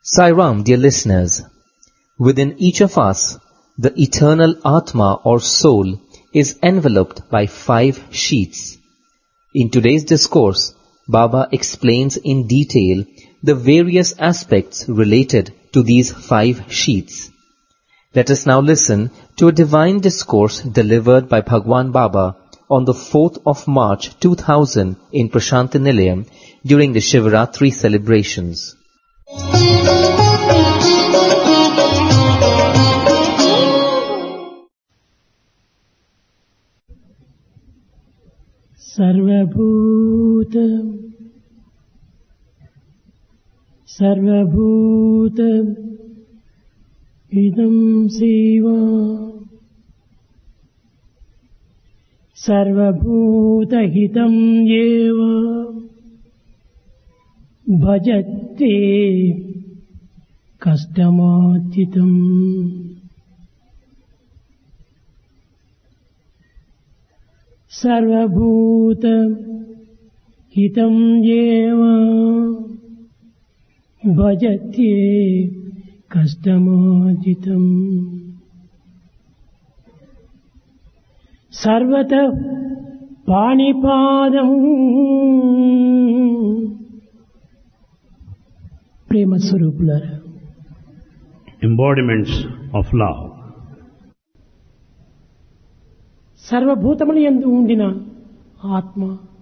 Sai Ram, dear listeners, within each of us, the eternal Atma or soul is enveloped by 5 sheaths. In today's discourse, Baba explains in detail the various aspects related to these 5 sheaths. Let us now listen to a divine discourse delivered by Bhagwan Baba on the 4th of March 2000 in Prashanti Nilayam during the Shivaratri celebrations. सर्वभूत इदं सेवा सर्वभूतहितं येव भजते कष्टमार्जितम् सर्वभूत हितं येव भजते कष्टमार्जितम् सर्वतः पाणिपादम् प्रेम स्वरूपुलारा embodiments of love. సర్వభూతములు యందు ఉండిన ఆత్మ,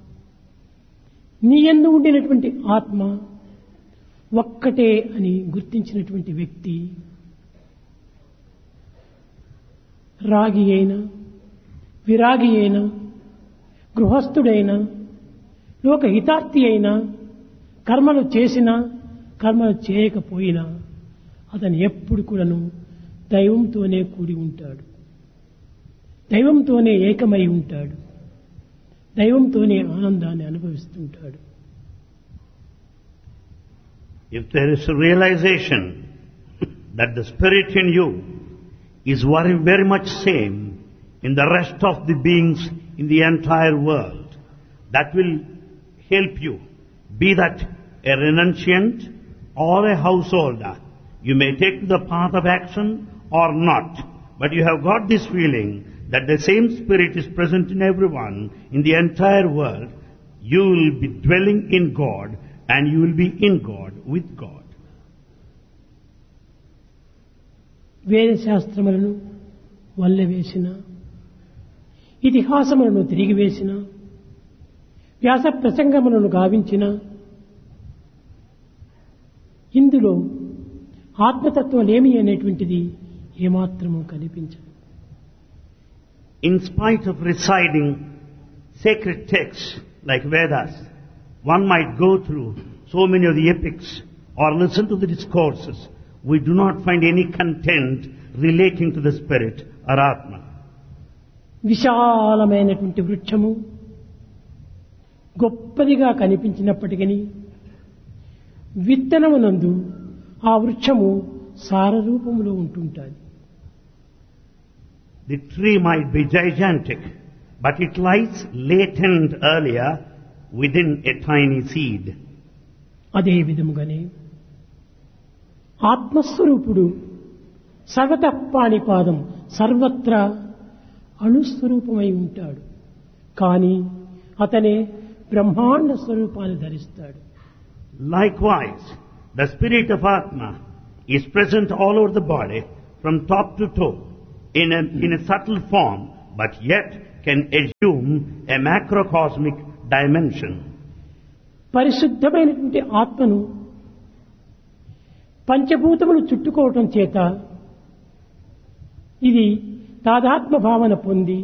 నీ యందు ఉండినటువంటి ఆత్మ ఒక్కటే అని గుర్తించినటువంటి వ్యక్తి రాగి అయినా, విరాగి అయినా, గృహస్థుడైనా, లోకహితార్థి అయినా, కర్మలు చేసినా కర్మలు చేయకపోయినా అతను ఎప్పుడు కూడాను దైవంతోనే కూడి ఉంటాడు, దైవంతోనే ఏకమై ఉంటాడు, దైవంతోనే ఆనందాన్ని అనుభవిస్తుంటాడు. If there is a realization that the spirit in you is very much same in the rest of the beings in the entire world, that will help you, be that a renunciant or a householder. You may take the path of action or not, but you have got this feeling that the same spirit is present in everyone in the entire world. You will be dwelling in God and you will be in God, with God. వేద శాస్త్రములను వల్లెవేసిన, ఇతిహాసములను తిరిగివేసిన, వ్యాస ప్రసంగములను గావించిన, ఇందులో ఆత్మతత్వమేమి అనేటువంటిది ఏమాత్రము కనిపించదు. In spite of reciting sacred texts like Vedas, one might go through so many of the epics or listen to the discourses, we do not find any content relating to the spirit or Atma. విశాలమైనటువంటి వృక్షము గొప్పదిగా కనిపించినప్పటికీ విత్తనమునందు ఆ వృక్షము సారరూపములో ఉంటుంటుంది. The tree might be gigantic, but it lies latent earlier within a tiny seed. అదే విధముగానే ఆత్మస్వరూపుడు సర్వతః పాణిపాదం సర్వత్రా అణుస్వరూపమై ఉంటాడు. కానీ అతనే బ్రహ్మాండ స్వరూపాన్ని ధరిస్తాడు. Likewise, the spirit of Atma is present all over the body from top to toe in a subtle form, but yet can assume a macrocosmic dimension. పరిశుద్ధమైనటువంటి ఆత్మను పంచభూతములు చుట్టుకోవటం చేత ఇది తాదాత్మ భావన పొంది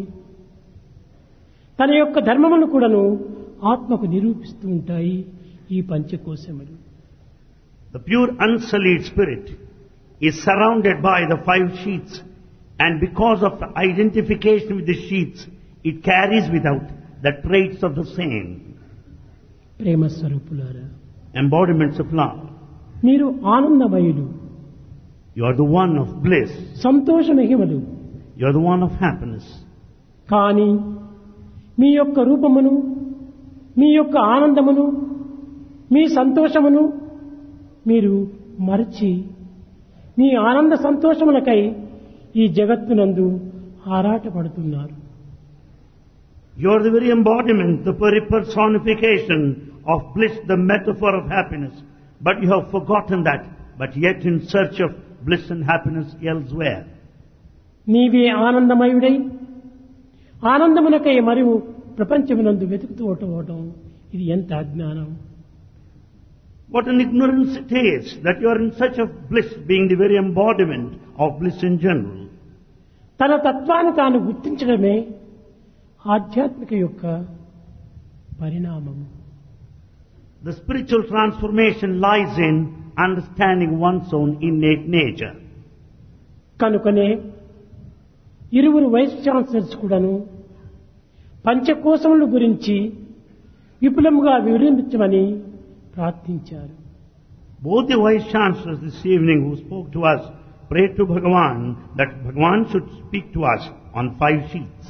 తన యొక్క ధర్మమును కూడాను ఆత్మకు నిరూపిస్తూ ఉంటాయి ఈ పంచకోశములు. The pure unsullied spirit is surrounded by the 5 sheaths, and because of the identification with the sheaths, it carries without the traits of the same. ప్రేమ స్వరూపులారా, embodiments of love. మీరు ఆనందమయులు, You are the one of bliss. సంతోషమహిమలు. You are the one of happiness. కానీ మీ యొక్క రూపమును, మీ యొక్క ఆనందమును, మీ సంతోషమును మీరు మరచి మీ ఆనంద సంతోషములకై ఈ జగత్తునందు ఆరాటపడుతున్నారు. You are the very embodiment, the very personification of bliss, the metaphor of happiness. But you have forgotten that, but yet in search of bliss and happiness elsewhere. నీవే ఆనందమయుడై ఆనందమునకై మరియు ప్రపంచమునందు వెతుకుతూ ఉండటం ఇది ఎంత అజ్ఞానం. What an ignorance it is that you are in search of bliss, being the very embodiment of bliss in general. తన తత్వాన్ని తాను గుర్తించడమే ఆధ్యాత్మిక యొక్క పరిణామము. The spiritual transformation lies in understanding one's own innate nature. కనుకనే ఇరువురు వైస్ ఛాన్సలర్స్ కూడాను పంచకోశముల గురించి విపులంగా వివరించమని ప్రార్థించారు. Both the vice chancellors this evening who spoke to us prayed to Bhagavan that Bhagavan should speak to us on 5 sheets.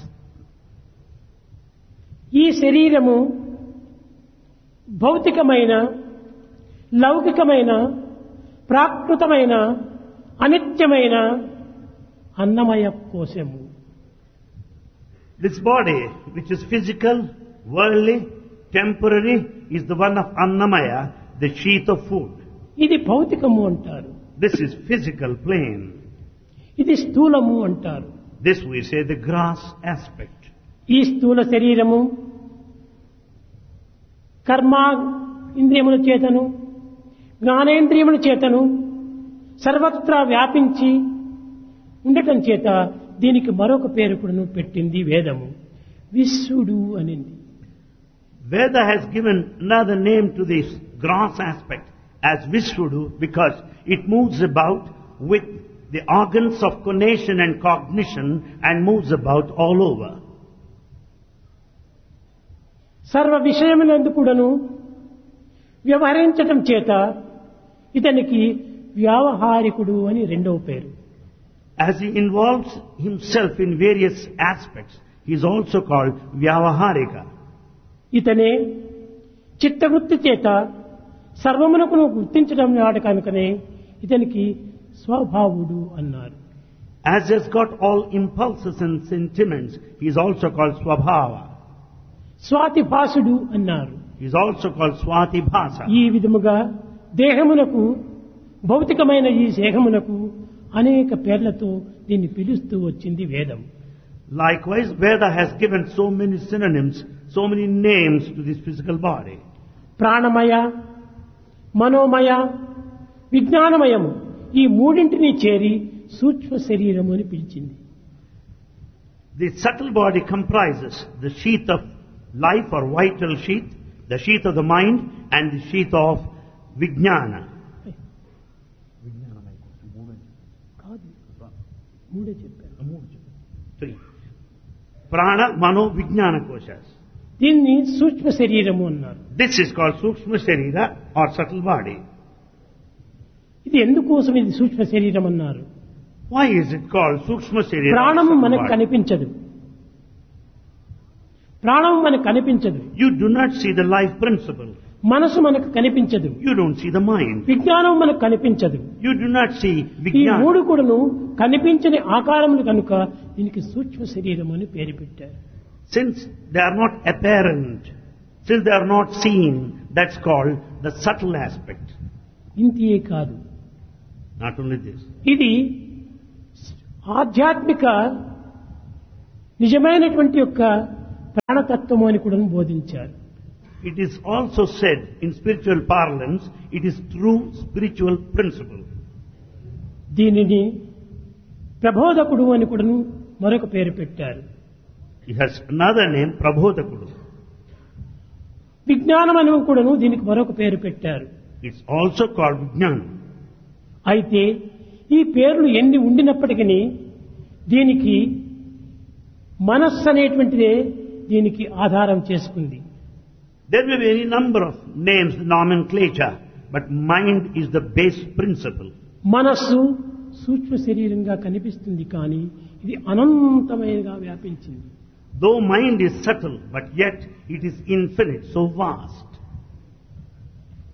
ఈ శరీరము భౌతికమైన, లౌకికమైన, ప్రాకృతమైన, అనిత్యమైన అన్నమయ కోశము. This body, which is physical, worldly, temporary, is the one of Annamaya, the sheath of food. ఇది భౌతికము అంటారు. This is physical plane. ఇది స్థూలము అంటారు. This we say the gross aspect. ఈ స్థూల శరీరము కర్మ ఇంద్రియముల చేతను, జ్ఞానేంద్రియముల చేతను సర్వత్రా వ్యాపించి ఉండటం చేత దీనికి మరొక పేరు కూడా పెట్టింది వేదము, విశ్వడు అనింది. Veda has given another name to this gross aspect as Vishvudu because it moves about with the organs of conation and cognition and moves about all over. సర్వ విషయములందు కూడాను వ్యవహరించటం చేత ఇతనికి వ్యావహారికుడు అని రెండవ పేరు. As he involves himself in various aspects, he is also called Vyavaharika. ఇతనే చిత్తవృత్తి చేత సర్వమునకును గుర్తించడం నాడు కనుకనే ఇతనికి స్వభావుడు అన్నారు. As he has got all impulses and sentiments, he is also called Swabhava. స్వాతిభాసుడు అన్నారు. He is also called Swatibhasa. ఈ విధముగా దేహమునకు, భౌతికమైన ఈ దేహమునకు అనేక పేర్లతో దీన్ని పిలుస్తూ వచ్చింది వేదం. Likewise, Veda has given so many synonyms, so many names to this physical body. ప్రాణమయ, మనోమయ, విజ్ఞానమయము ఈ మూడింటిని చేరి సూక్ష్మ శరీరము అని పిలిచింది. The subtle body comprises the sheath of life or vital sheath, the sheath of the mind and the sheath of Vijnana. కాదు, మూడే చెప్పాను. 3. Prana, Mano, Vijnana koshas. దీన్ని సూక్ష్మ శరీరము అన్నారు. This is called Sukshma Sharira or subtle body. ఇది ఎందుకోసం ఇది సూక్ష్మ శరీరం అన్నారు? Why is it called Sukshma Sharira? ప్రాణము or మనకు subtle body? కనిపించదు. ప్రాణము మనకు కనిపించదు. You do not see the life principle. మనసు మనకు కనిపించదు. You don't see the mind. విజ్ఞానం మనకు కనిపించదు. You do not see ఈ Vijnana. మూడు కూడాను కనిపించని ఆకారములు కనుక దీనికి సూక్ష్మ శరీరం అని పేరు పెట్టారు. Since they are not apparent, since they are not seen, that's called the subtle aspect. ఇంతియే కాదు, Not only this. ఇది ఆధ్యాత్మిక నిజమైనటువంటి యొక్క ప్రాణతత్వము అని కూడా బోధించారు. It is also said in spiritual parlance, it is true spiritual principle. దీనిని ప్రబోధకుడు అని కూడా మరొక పేరు పెట్టారు. It has another name, Prabodhakudu. విజ్ఞానం అని కూడా దీనికి మరొక పేరు పెట్టారు. It's also called Vijnana. అయితే ఈ పేర్లు ఎన్ని ఉండినప్పటికీ దీనికి మనస్సు అనేటువంటిదే దీనికి ఆధారం చేసుకుంది. There may be any number of names, nomenclature, but mind is the base principle. మనస్సు సూక్ష్మ శరీరంగా కనిపిస్తుంది, కానీ ఇది అనంతమైనగా వ్యాపించింది. Though mind is subtle, but yet it is infinite, so vast.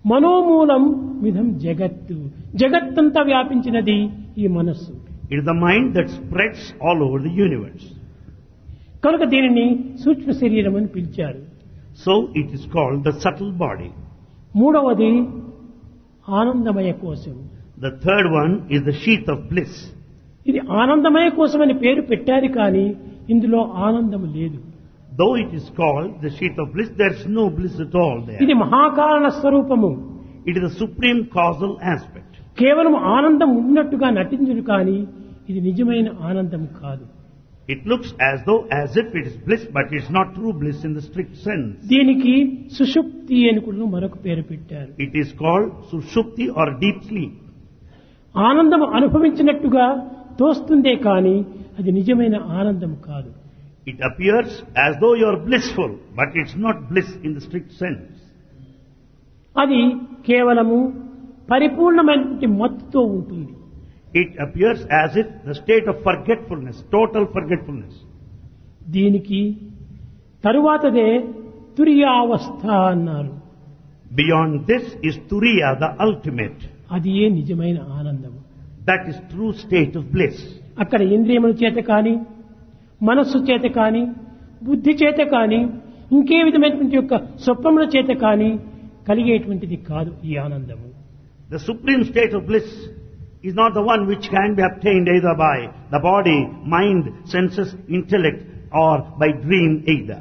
మనోమూలం విధం జగత్తు. జగత్తంతా వ్యాపించినది ఈ మనస్సు. It is the mind that spreads all over the universe. కనుక దీనిని సూక్ష్మ శరీరం అని పిలిచారు. So it is called the subtle body. మూడవది ఆనందమయ కోశం. The third one is the sheath of bliss. ఇది ఆనందమయ కోశం అని పేరు పెట్టారు కానీ ఇందులో ఆనందం లేదు. Though it is called the sheath of bliss, there is no bliss at all there. ఇది మహాకారణ స్వరూపము. It is the supreme causal aspect. కేవలం ఆనందం ఉన్నట్టుగా నటించును కానీ ఇది నిజమైన ఆనందం కాదు. It looks as if it is bliss, but it's not true bliss in the strict sense. దీనికి సుషుప్తి అని కూడా మరొక పేరు పెట్టారు. It is called sushupti or deep sleep. ఆనందం అనుభవించినట్టుగా తోస్తుందే కానీ అది నిజమైన ఆనందం కాదు. It appears as though you are blissful, but it's not bliss in the strict sense. అది కేవలము పరిపూర్ణమైన మత్తుతో ఉంటుంది. It appears as if the state of forgetfulness, total forgetfulness. దీనికి తరువాతదే తురియావస్థ అన్నారు. Beyond this is turiya, the ultimate. అది ఏ నిజమైన ఆనందము. That is true state of bliss. అక్కడ ఇంద్రియముల చేత కానీ మనస్సు చేత కానీ బుద్ధి చేత కానీ ఇంకే విధమైనటువంటి యొక్క స్వప్నముల చేత కానీ కలిగేటువంటిది కాదు ఈ ఆనందము. The supreme state of bliss is not the one which can be obtained either by the body, mind, senses, intellect or by dream either.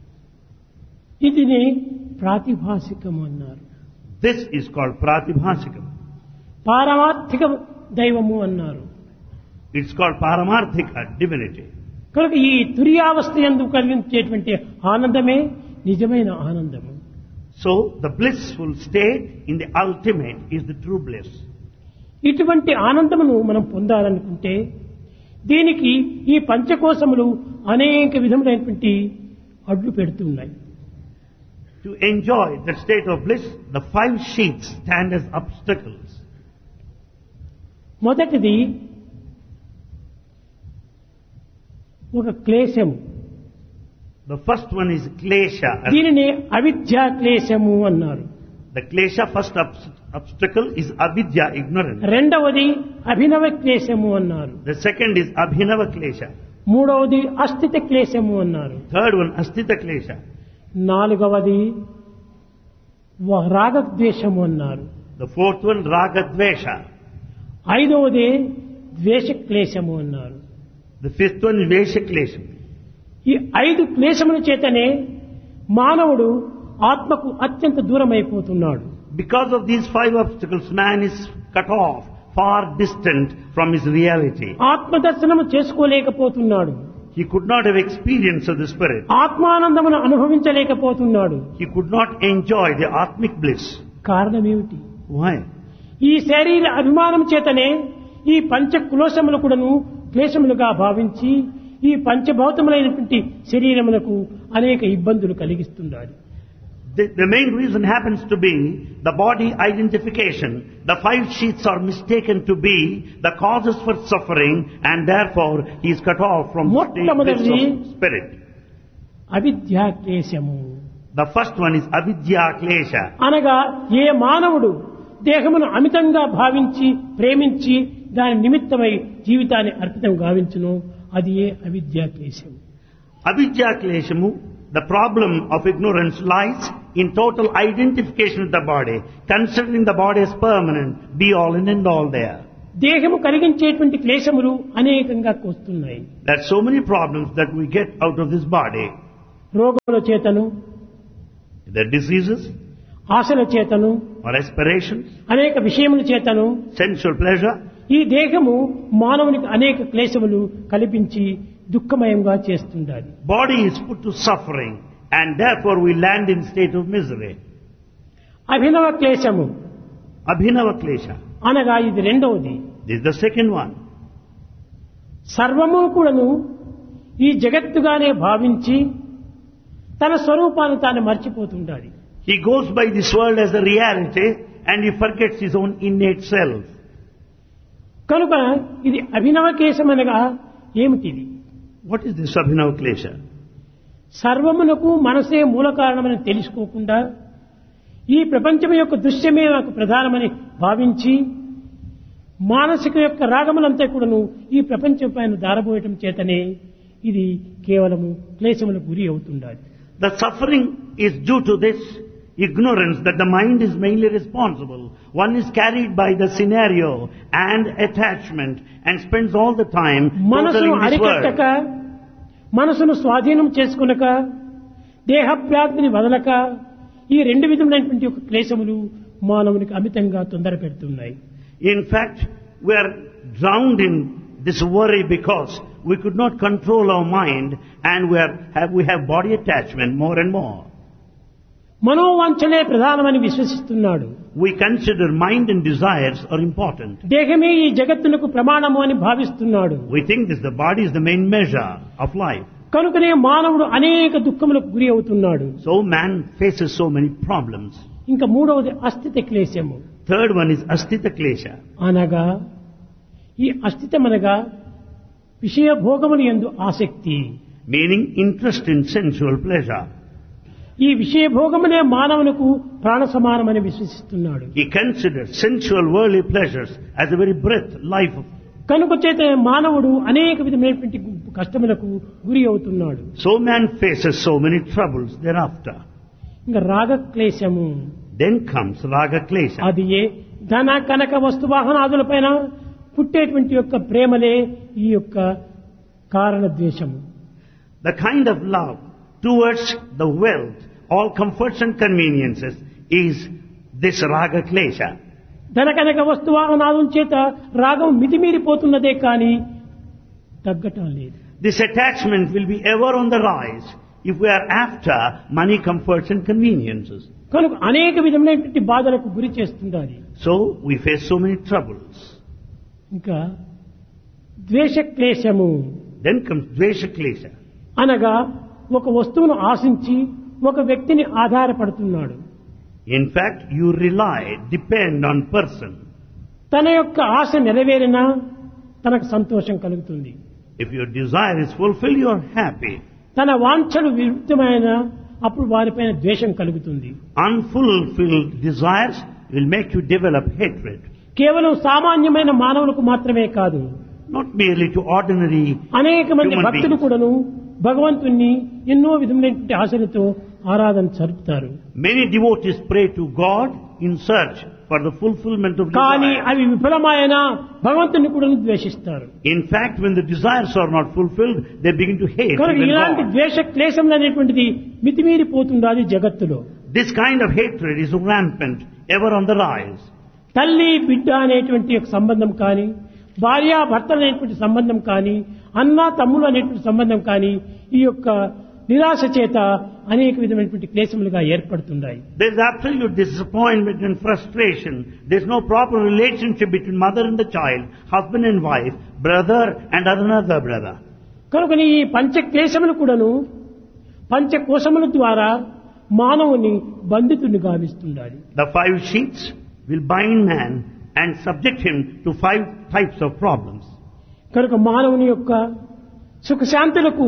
ఇదిని ప్రాతిభాసికము అన్నారు. This is called pratibhasikam. పారమార్థిక దైవము అన్నారు. It's called paramarthika, divinity. కనుక ఈ తురియావస్థ యందు కలిగించేటువంటి ఆనందమే నిజమైన ఆనందము. So the blissful state in the ultimate is the true bliss. ఇటువంటి ఆనందమును మనం పొందాలనుకుంటే దీనికి ఈ పంచకోశములు అనేక విధములైనటువంటి అడ్డు పెడుతున్నాయి. To enjoy that state of bliss, the 5 sheaths stand as obstacles. మొదటిది ఒక క్లేశము. The first one is klesha. దీనిని అవిద్యా క్లేశము అన్నారు. The klesha, first obstacle is avidya, ignorance. రెండవది అభినవ క్లేశము అన్నారు. The second is abhinava klesha. మూడవది అస్థిత క్లేశము అన్నారు. Third one astita klesha. నాలుగవది రాగద్వేషము అన్నారు. The fourth one raga dvesha. ఐదవది ద్వేష క్లేశము అన్నారు. The fifth one is vesha klesha. ఈ 5 క్లేశముల చేతనే మానవుడు ఆత్మకు అత్యంత దూరం అయిపోతున్నాడు. Because of these 5 obstacles, man is cut off, far distant from his reality. ఆత్మదర్శనము చేసుకోలేకపోతున్నాడు. He could not have experience of the spirit. ఆత్మానందమును అనుభవించలేకపోతున్నాడు. He could not enjoy the atmic bliss. కారణమేమిటి? Why? ఈ శరీర అభిమానం చేతనే ఈ పంచ క్లేశములు కూడాను క్లేశములుగా భావించి ఈ పంచభౌతములైనటువంటి శరీరములకు అనేక ఇబ్బందులు కలిగిస్తున్నారు. The main reason happens to be the body identification. The 5 sheaths are mistaken to be the causes for suffering, and therefore he is cut off from the bliss of spirit. అవిద్యా క్లేశము. The first one is avidya klesha. అనగా ఏ మానవుడు దేహమును అమితంగా భావించి ప్రేమించి దాని నిమిత్తమై జీవితాన్ని అర్పితం గావించును అది ఏ అవిద్యా క్లేశము. Avidya kleshamu, the problem of ignorance lies in total identification with the body, considering the body as permanent, be all and end all there. దేహము కలిగించేటువంటి క్లేశములు అనేకంగా వస్తున్నాయి. There are so many problems that we get out of this body. రోగముల చేతను, The diseases ఆశల చేతను, or aspirations, అనేక విషయముల చేతను sensual pleasure. ఈ దేహము మానవునికి అనేక క్లేశములు కల్పించి దుఃఖమయంగా చేస్తుండాలి. Body is put to suffering, and therefore we land in state of misery. అభినవ క్లేశము Abhinava klesha. అనగా ఇది రెండవది. This is the second one. సర్వము కూడాను ఈ జగత్తుగానే భావించి తన స్వరూపాన్ని తాను మర్చిపోతుండాలి. He goes by this world as a reality, and he forgets his own innate self. కనుక ఇది అభినవ క్లేశం అనగా ఏమిటిది? What is this Abhinava klesha? సర్వమునకు మనసే మూల కారణమని తెలుసుకోకుండా ఈ ప్రపంచం యొక్క దృశ్యమే నాకు ప్రధానమని భావించి మానసిక యొక్క రాగములంతా కూడాను ఈ ప్రపంచం పైన దారబోయటం చేతనే ఇది కేవలము క్లేశములకు గురి అవుతుండాలి. The suffering is due to this ignorance that the mind is mainly responsible. One is carried by the scenario and attachment and spends all the time మనసును totaling this అరికట్టక, world. మనసును స్వాధీనం చేసుకునక, దేహప్రాప్తిని వదలక ఈ రెండు విధములైనటువంటి యొక్క క్లేశములు మానవునికి అమితంగా తొందర పెడుతున్నాయి. In fact, we are drowned in this worry because we could not control our mind and we have body attachment more and more. మనోవాంఛనే ప్రధానమని విశ్వసిస్తున్నాడు. We consider mind and desires are important. దేహమే ఈ జగత్తునకు ప్రమాణము అని భావిస్తున్నాడు. We think the body is the main measure of life. కనుకనే మానవుడు అనేక దుఃఖములకు గురి అవుతున్నాడు. So man faces so many problems. ఇంకా మూడవది అస్థిత క్లేశము. Third one is astita klesha. అనగా ఈ అస్థితమనగా విషయ భోగములు యందు ఆసక్తి. Meaning interest in sensual pleasure. ఈ విషయ భోగమునే మానవునికి ప్రాణ సమానమని విశ్వసిస్తున్నాడు. He considers sensual worldly pleasures as the very breath, life of. కనుక చేత మానవుడు అనేక విధమైనటువంటి కష్టములకు గురి అవుతున్నాడు. So man faces so many troubles thereafter. ఇంకా రాగ క్లేశము. Then comes raga klesha. అది ఏ ధన కనక వస్తువాహనాదులపైన పుట్టేటువంటి యొక్క ప్రేమలే ఈ యొక్క కారణ ద్వేషము. The kind of love towards the wealth, all comforts and conveniences is this raga klesha. ధన కనక వస్తువాహనాదుల చేత రాగం మితిమీరిపోతున్నదే కానీ తగ్గటం లేదు. This attachment will be ever on the rise if we are after money, comforts and conveniences. కనుక అనేక విధమైనటువంటి బాధలకు గురి చేస్తుండాలి. So we face so many troubles. ఇంకా ద్వేష క్లేశము. Then comes dvesha klesha. అనగా ఒక వస్తువును ఆశించి ఒక వ్యక్తిని ఆధారపడుతున్నాడు. In fact, you depend on person. తన యొక్క ఆశ నెరవేరినా తనకు సంతోషం కలుగుతుంది. If your desire is fulfilled, you are happy. తన వాంఛలు విరుద్ధమైన అప్పుడు వారిపైన ద్వేషం కలుగుతుంది. Unfulfilled desires will make you develop hatred. కేవలం సామాన్యమైన మానవులకు మాత్రమే కాదు, Not merely to ordinary అనేక మంది human భక్తులు beings. కూడాను భగవంతుణ్ణి ఎన్నో విధమైనటువంటి ఆశలతో ఆరాధన జరుపుతారు. Many devotees pray to God in search for the fulfillment of కానీ desire. అవి విఫలమైన భగవంతుని కూడా ద్వేషిస్తారు. In fact, when the desires are not fulfilled, they begin to hate కనుక even ఇలాంటి God. ద్వేష క్లేశములు అనేటువంటిది మితిమీరిపోతుండాలి జగత్తులో. This kind of hatred is rampant, ever on the rise. తల్లి బిడ్డ అనేటువంటి ఒక సంబంధం కానీ, భార్య భర్త అనేటువంటి సంబంధం కానీ, అన్న తమ్ముడు అనేటువంటి సంబంధం కానీ ఈ యొక్క నిరాశ చేత అనేక విధమైనటువంటి క్లేశములుగా ఏర్పడుతున్నాయి. There is absolute disappointment and frustration. There is no proper relationship between mother and the child, husband and wife, brother and another brother. కనుక ఈ పంచ క్లేశములు కూడాను పంచకోశముల ద్వారా మానవుని బంధితుని గావిస్తుండాలి. The 5 sheets will bind man and subject him to 5 types of problems. కనుక మానవుని యొక్క సుఖశాంతులకు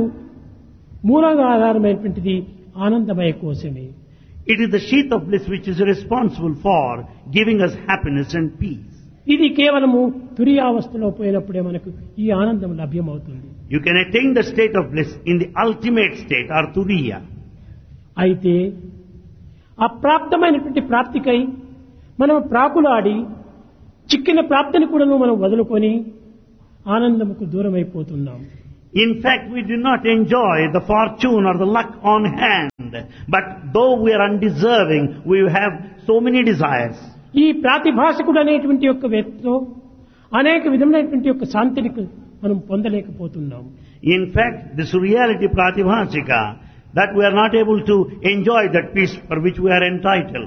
మూలంగా ఆధారమైనటువంటిది ఆనందమయ కోశమే. It is the sheath of bliss which is responsible for giving us happiness and peace. ఇది కేవలము తురియావస్థలో పోయినప్పుడే మనకు ఈ ఆనందం లభ్యమవుతుంది. You can attain the state of bliss in the ultimate state, or turiya. అయితే అప్రాప్తమైనటువంటి ప్రాప్తికై మనం ప్రాకులాడి చిక్కిన ప్రాప్తిని కూడా మనం వదులుకొని ఆనందముకు దూరమైపోతున్నాం. In fact, we do not enjoy the fortune or the luck on hand. But though we are undeserving, we have so many desires. ఈ ప్రాతిభాషకుడు అనేటువంటి యొక్క వ్యక్తితో అనేక విధమైనటువంటి యొక్క శాంతిని మనం పొందలేకపోతున్నాం. In fact, this reality pratibhasika, that we are not able to enjoy that peace for which we are entitled.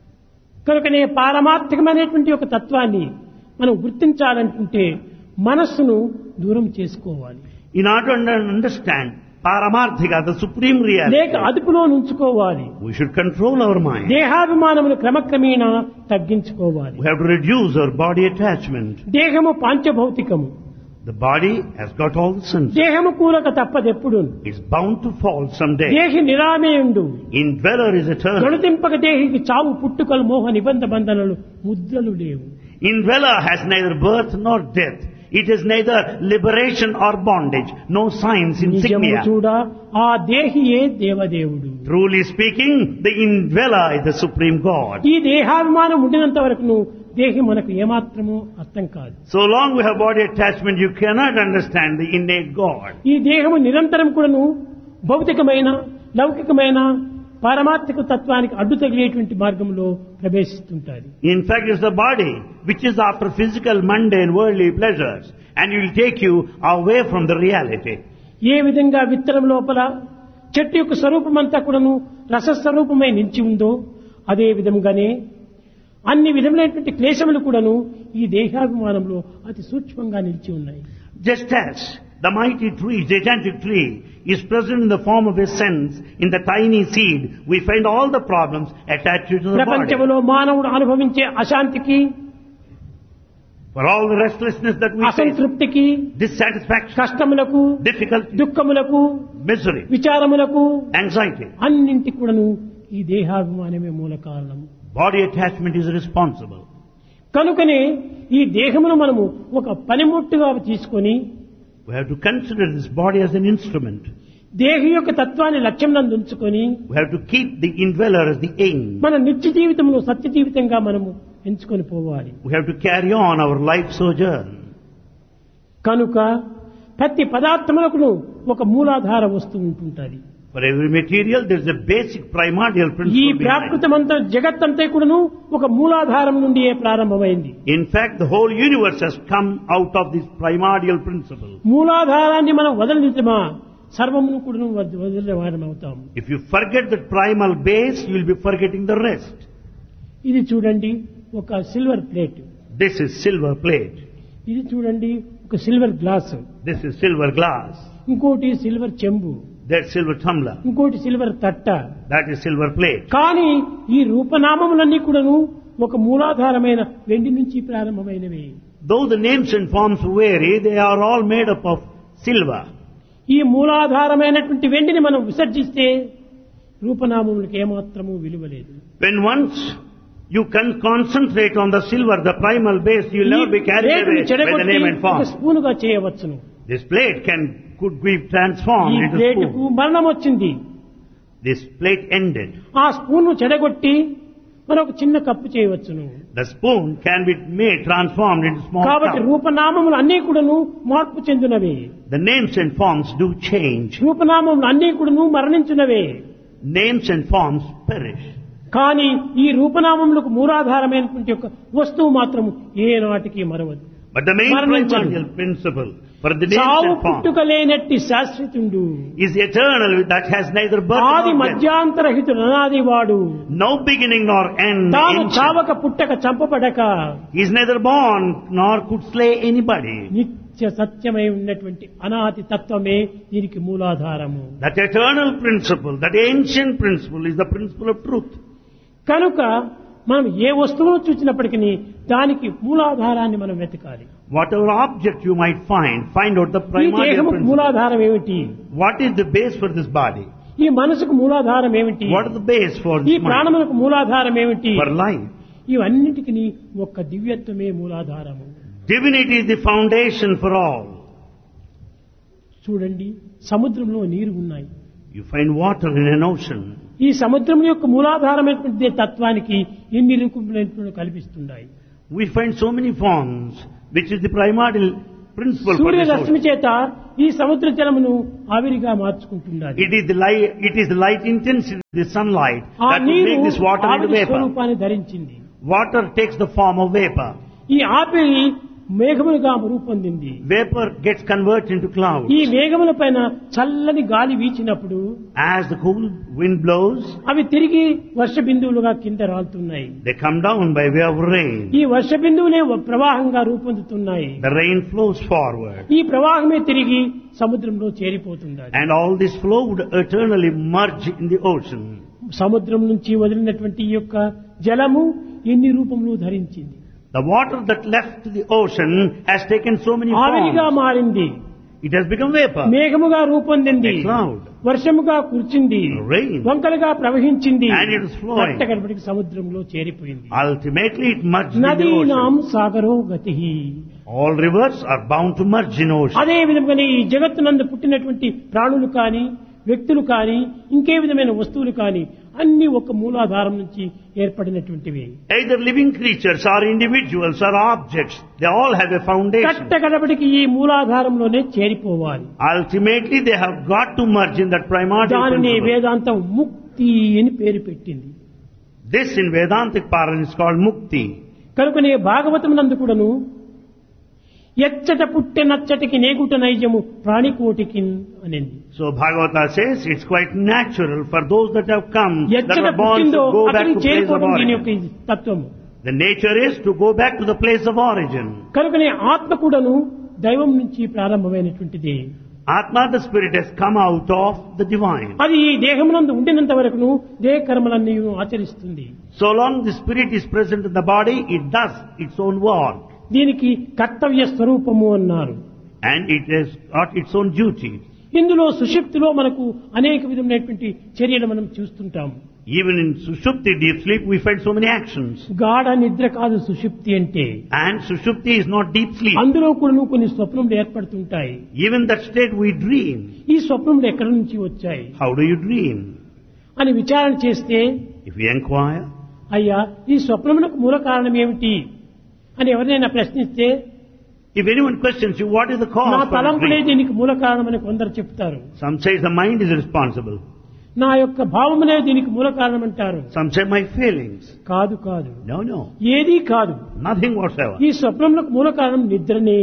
కనుకనే పారమార్థికమైనటువంటి ఒక తత్వాన్ని మనం గుర్తించాలనుకుంటే మనస్సును దూరం చేసుకోవాలి. In order to understand Paramarthika, the supreme reality, లేక అదుపులో ఉంచుకోవాలి. we should control our mind. దేహాభిమానమును క్రమక్రమేణా తగ్గించుకోవాలి. We have to reduce our body attachment. దేహము పాంచభౌతికము. The body has got all the senses. దేహము కూలక తప్పదెప్పుడు. It's bound to fall someday. దేహి నిరామేయుండు. Indweller is eternal. గణతింపక దేహికి చావు పుట్టుకలు మోహ నిబంధ బంధనలు ముద్రలు లేవు. Indweller has neither birth nor death. It is neither liberation or bondage. No signs, నిజము insignia. చూడ ఆ దేహియే దేవదేవుడు. Truly speaking, the indweller is the supreme God. ఈ దేహాభిమానం ఉండినంత వరకు దేహి మనకు ఏమాత్రమూ అర్థం కాదు. So long we have body attachment, you cannot understand the innate God. ఈ దేహము నిరంతరం కూడాను భౌతికమైన లౌకికమైన పారమార్థిక తత్వానికి అడ్డు తగిలేటువంటి మార్గంలో ప్రవేశిస్తుంటారు. In fact, it's the body which is after physical, mundane, worldly pleasures, and it will take you away from the reality. ఏ విధంగా విత్తనం లోపల చెట్టు యొక్క స్వరూపమంతా కూడాను రసస్వరూపమై నిలిచి ఉందో అదే విధంగానే అన్ని విధములైనటువంటి క్లేశములు కూడాను ఈ దేహాభిమానంలో అతి సూక్ష్మంగా నిలిచి ఉన్నాయి. Just as the mighty tree, gigantic tree, is present in the form of a sense in the tiny seed, we find all the problems attached to the body. ప్రపంచంలో మానవుడు అనుభవించే అశాంతికి, For all the restlessness that we face, అసంతృప్తికి, dissatisfaction, కష్టములకు, difficulty, దుఃఖములకు, misery, విచారములకు anxiety, అన్నింటి కూడాను ఈ దేహాభిమానమే మూల కారణం. body attachment is responsible. కనుకనే ఈ దేహమును మనము ఒక పనిముట్టుగా తీసుకొని We have to consider this body as an instrument. దేహి యొక్క తత్వాన్ని లక్ష్యం నందు ఉంచుకొని We have to keep the indweller as the aim. మన నిత్య జీవితంలో సత్య జీవితంగా మనము ఎంచుకొని పోవాలి. We have to carry on our life sojourn. కనుక ప్రతి పదార్థములకు ఒక మూలాధార వస్తువు ఉంటుంటుంది. For every material there is a basic primordial ఈ principle behind it. ప్రాకృతమంతా జగత్తంతా కూడాను ఒక మూలాధారం నుండి ప్రారంభమైంది. In fact, the whole universe has come out of this primordial principle. మూలాధారాన్ని మనం వదలనితమా సర్వమును కూడాను వదిలేవారం అవుతాం. If you forget that primal base, you will be forgetting the rest. ఇది చూడండి ఒక silver plate. This is silver plate. ఇది చూడండి ఒక silver glass. This is silver glass. ఇంకోటి సిల్వర్ చెంబు. That's silver tumbler. ఇంకోటి సిల్వర్ తట్ట. That is silver plate. కానీ ఈ రూపనామములన్నీ కూడాను ఒక మూలాధారమైన వెండి నుంచి ప్రారంభమైనవి. Though the names and forms vary, they are all made up of silver. ఈ మూలాధారమైనటువంటి వెండిని మనం విసర్జిస్తే రూపనామములకు ఏమాత్రము విలువ లేదు. When once you can concentrate on the silver, the primal base, you will never be carried away by the name and ఒక form. స్పూనుగా చేయవచ్చును. This plate could be transformed ఈ into ప్లేటుకు spoon. మరణం వచ్చింది. This plate ended. ఆ spoon చెడగొట్టి మనం ఒక చిన్న cup చేయవచ్చును. The spoon can be made transformed into small కాబట్టి cup. రూపనామములు అన్నీ కూడాను మార్పు చెందినవి. The names and forms do change. రూపనామములు అన్నీ కూడాను మరణించినవే. Names and forms perish. కానీ ఈ రూపనామములకు మూలాధారమైనటువంటి ఒక వస్తువు మాత్రం ఏనాటికి మరవదు. But the main మరణించదు. primordial principle for the names చావు and forms పుట్టుక లేనట్టి శాశ్వతుండు. is eternal, that has neither birth ఆది nor death. మధ్యాంతరహితుడు అనాది వాడు. No beginning nor end. తాను ancient. చావక పుట్టక చంపబడక He is neither born nor could slay anybody. నిత్య సత్యమై ఉన్నటువంటి అనాది తత్వమే దీనికి మూలాధారము. That eternal principle, that ancient principle is the principle of truth. కనుక మనం ఏ వస్తువును చూసినప్పటికీ దానికి మూలాధారాన్ని మనం వెతకాలి. Whatever object you might find out the ఈ primordial దేహముకు principle. మూలాధారం ఏమిటి? What is the base for this body? ఈ మనసుకు మూలాధారం ఏమిటి? What is the base for ఈ this mind? ప్రాణములకు మూలాధారం ఏమిటి? For life. ఇవన్నిటికీ ఒక్క దివ్యత్వమే మూలాధారము. Divinity is the foundation for all. చూడండి, సముద్రంలో నీరు ఉన్నాయి. You find water in an ocean. ఈ సముద్రం యొక్క మూలాధారమైనటువంటి తత్వానికి ఎన్ని రూపములైనటువంటి కల్పిస్తున్నాయి. We find so many forms, which is the primordial principle for Surya this Rashmi ocean. చేత ఈ సముద్ర జలమును ఆవిరిగా మార్చుకుంటున్నది. It is the light intensity, the sunlight, ఆ that will నీరు make this water into ఆవిరి vapor. స్వరూపాన్ని ధరించింది. Water takes the form of vapor. ఈ ఆవిరి మేఘములుగా రూపొందింది. Vapor gets converted into clouds. ఈ మేఘముల పైన చల్లని గాలి వీచినప్పుడు As the cool wind blows, అవి తిరిగి వర్ష బిందువులుగా కింద రాలుతున్నాయి. they come down by way of rain. ఈ వర్ష బిందువులే ప్రవాహంగా రూపొందుతున్నాయి. The rain flows forward. ఈ ప్రవాహమే తిరిగి సముద్రంలో చేరిపోతుంది. And all this flow would eternally merge in the ocean. సముద్రం నుంచి వదిలినటువంటి ఈ యొక్క జలము ఎన్ని రూపములు ధరించింది. The water that left the ocean has taken so many ఆవిరిగా forms. మారింది, It has become vapor, మేఘముగా రూపొందింది, a cloud, వర్షముగా కురిచింది, rain, వంకలుగా ప్రవహించింది, and it is flowing. కట్టకడపటికి సముద్రంలో చేరిపోయింది. Ultimately it merged in the నదీనాం ocean. సాగరో గతి. All rivers are bound to merge in ocean. అదే విధంగానే ఈ జగత్తునందు పుట్టినటువంటి ప్రాణులు కాని, వ్యక్తులు కాని, ఇంకే విధమైన వస్తువులు కాని అన్ని ఒక మూలాధారం నుంచి ఏర్పడినటువంటివి. Either living creatures or individuals or objects, they all have a foundation. కట్టకడపటికి ఈ మూలాధారంలోనే చేరిపోవాలి. Ultimately they have got to merge in that primordial దానిని principle. వేదాంతం ముక్తి అని పేరు పెట్టింది. This in Vedantic parlance is called mukti. కనుకనే భాగవతం నందు కూడాను ఎచ్చట పుట్టె నచ్చటికి నేగుట నైజము ప్రాణికోటికి అనింది. So Bhagavata says it's quite natural for those that have come, that ఎచ్చట are born, to పుట్టిందో go back అక్కడికి to place of చేరిపోవడం దీని యొక్క origin. తత్వము. The nature is to go back to the place of origin. కనుకనే ఆత్మ కూడాను దైవం నుంచి ప్రారంభమైనటువంటిది. Atma, the spirit, has come out of the divine. అది ఈ దేహమునందు ఉండినంత వరకును దేహ కర్మలన్నీ ఆచరిస్తుంది. So long the spirit is present in the body, it does its own work. దీనికి కర్తవ్య స్వరూపము అన్నారు. And it has got its own duty. ఇందులో సుషుప్తిలో మనకు అనేక విధమైనటువంటి చర్యలు మనం చూస్తుంటాము. Even in Sushupti, deep sleep, we find so many actions. గాఢ నిద్ర కాదు సుషుప్తి అంటే. And Sushupti is not deep sleep. అందులో కూడా కొన్ని స్వప్నములు ఏర్పడుతుంటాయి. Even that state we dream. ఈ స్వప్నములు ఎక్కడి నుంచి వచ్చాయి How do you dream? అని విచారణ చేస్తే, If we inquire, అయ్యా ఈ స్వప్నములకు మూల కారణం ఏమిటి అని ఎవరినైనా ప్రశ్నిస్తే, if anyone questions you, what is the నా cause for the తలంపులే dream? దీనికి మూల కారణమని కొందరు చెప్తారు. Some say the mind is responsible. నా యొక్క భావములే దీనికి మూల కారణం అంటారు. Some say my feelings. కాదు కాదు, No, no. ఏదీ కాదు. Nothing whatsoever. ఈ స్వప్నములకు మూల కారణం నిద్రనే.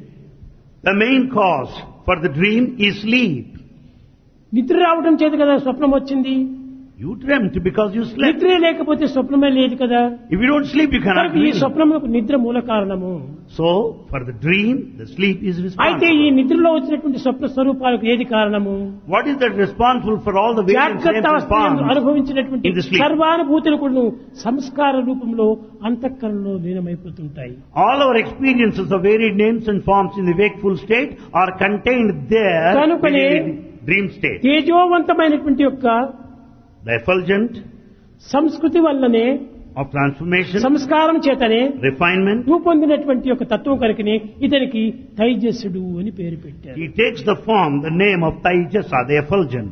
The main cause for the dream is sleep. నిద్ర రావడం చేత కదా స్వప్నం వచ్చింది. You dreamt because you slept. నిద్రే లేకపోతే స్వప్నమే లేదు కదా. If you don't sleep, you cannot కనుక ఈ dream. స్వప్నములకు నిద్ర మూల కారణము. So, for the dream, the sleep is అయితే ఈ responsible. నిద్రలో వచ్చినటువంటి స్వప్న స్వరూపాలకు ఏది కారణము? What is that responsible for all the various జాగ్రత్త names and అవస్థయందు forms? అనుభవించినటువంటి in the sleep. సర్వానుభూతులు కూడా సంస్కార రూపంలో అంతఃకరణలో లీనమైపోతుంటాయి. All our experiences of varied names and forms in the wakeful state are contained there కనుకనే in the dream state. తేజోవంతమైనటువంటి యొక్క The effulgent సంస్కృతి వల్లనే, of transformation, సంస్కారం చేతనే refinement, రూపొందినటువంటి యొక్క తత్వం కనుకనే ఇతనికి తైజస్సుడు అని పేరు పెట్టారు. he takes the form, the name of Taijasa, the effulgent.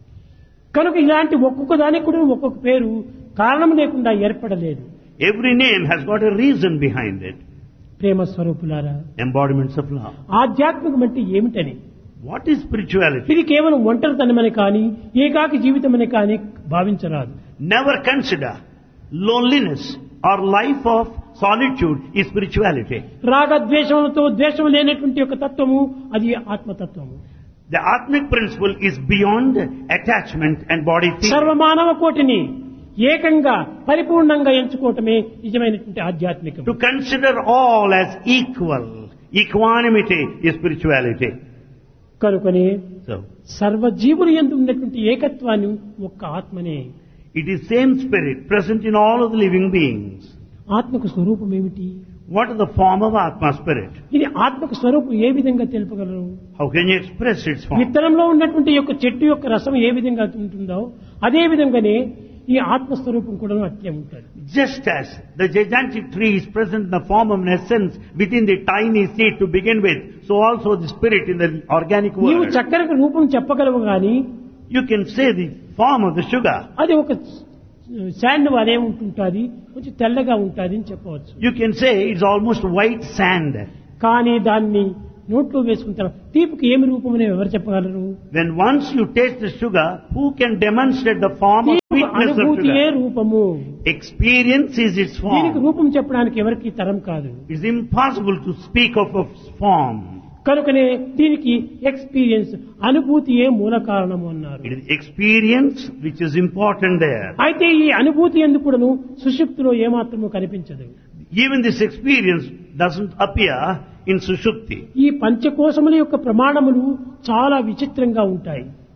కనుక ఇలాంటి ఒక్కొక్క దానికి కూడా ఒక్కొక్క పేరు కారణం లేకుండా ఏర్పడలేదు. Every name has got a reason behind it. ప్రేమ స్వరూపులారా, Embodiments of love. ఆధ్యాత్మికం అంటే ఏమిటని, What is spirituality? ఇది కేవలం ఒంటరితనమని కానీ ఏకాకి జీవితమని కానీ భావించరాదు. Never consider loneliness or life of solitude is spirituality. రాగద్వేషములతో ద్వేషం లేనటువంటి యొక్క తత్వము అది ఆత్మతత్వము. The Atmic principle is beyond attachment and body feeling. సర్వమానవ కోటిని ఏకంగా పరిపూర్ణంగా ఎంచుకోవటమే నిజమైనటువంటి ఆధ్యాత్మికం. To consider all as equal, equanimity is spirituality. కనుకనే So, సర్వజీవులు యందు ఉన్నటువంటి ఏకత్వాన్ని ఒక్క ఆత్మనే. it is same spirit present in all of the living beings. ఆత్మకు స్వరూపం ఏమిటి? What is the form of Atma spirit? ఇది ఆత్మకు స్వరూపం ఏ విధంగా తెలుపగలరు? How can you express its form? విత్తనంలో ఉన్నటువంటి యొక్క చెట్టు యొక్క రసం ఏ విధంగా ఉంటుందో అదే విధంగానే ఈ ఆత్మస్వరూపం కూడా అట్లే ఉంటుంది. Just as the gigantic tree is present in the form of an essence within the tiny seed to begin with, so also the spirit in the organic నీవు world. చక్కెరకు రూపం చెప్పగలవు గాని You can say the form of the sugar. అది ఒక sand అదే ఉంటుంటుంది, కొంచెం తెల్లగా ఉంటుంది అని చెప్పవచ్చు. You can say it's almost white sand. కానీ దాన్ని నోట్లో వేసుకుంటారు, తీపికి ఏమి రూపం అని ఎవరు చెప్పగలరు? When once you taste the sugar, who can demonstrate the form of తీపి sweetness of అనుభూతియే sugar? రూపము. Experience is its దీనికి form. రూపం చెప్పడానికి ఎవరికి తరం కాదు. It's impossible to speak of a form. కనుకనే దీనికి ఎక్స్పీరియన్స్ అనుభూతియే మూల కారణము అన్నారు. It is experience which is important there. అయితే ఈ అనుభూతి ఎందుకు కూడాను సుషుప్తిలో ఏమాత్రము కనిపించదు. Even this experience doesn't appear in Sushupti. ఈ పంచకోశముల యొక్క ప్రమాణములు చాలా విచిత్రంగా ఉంటాయి.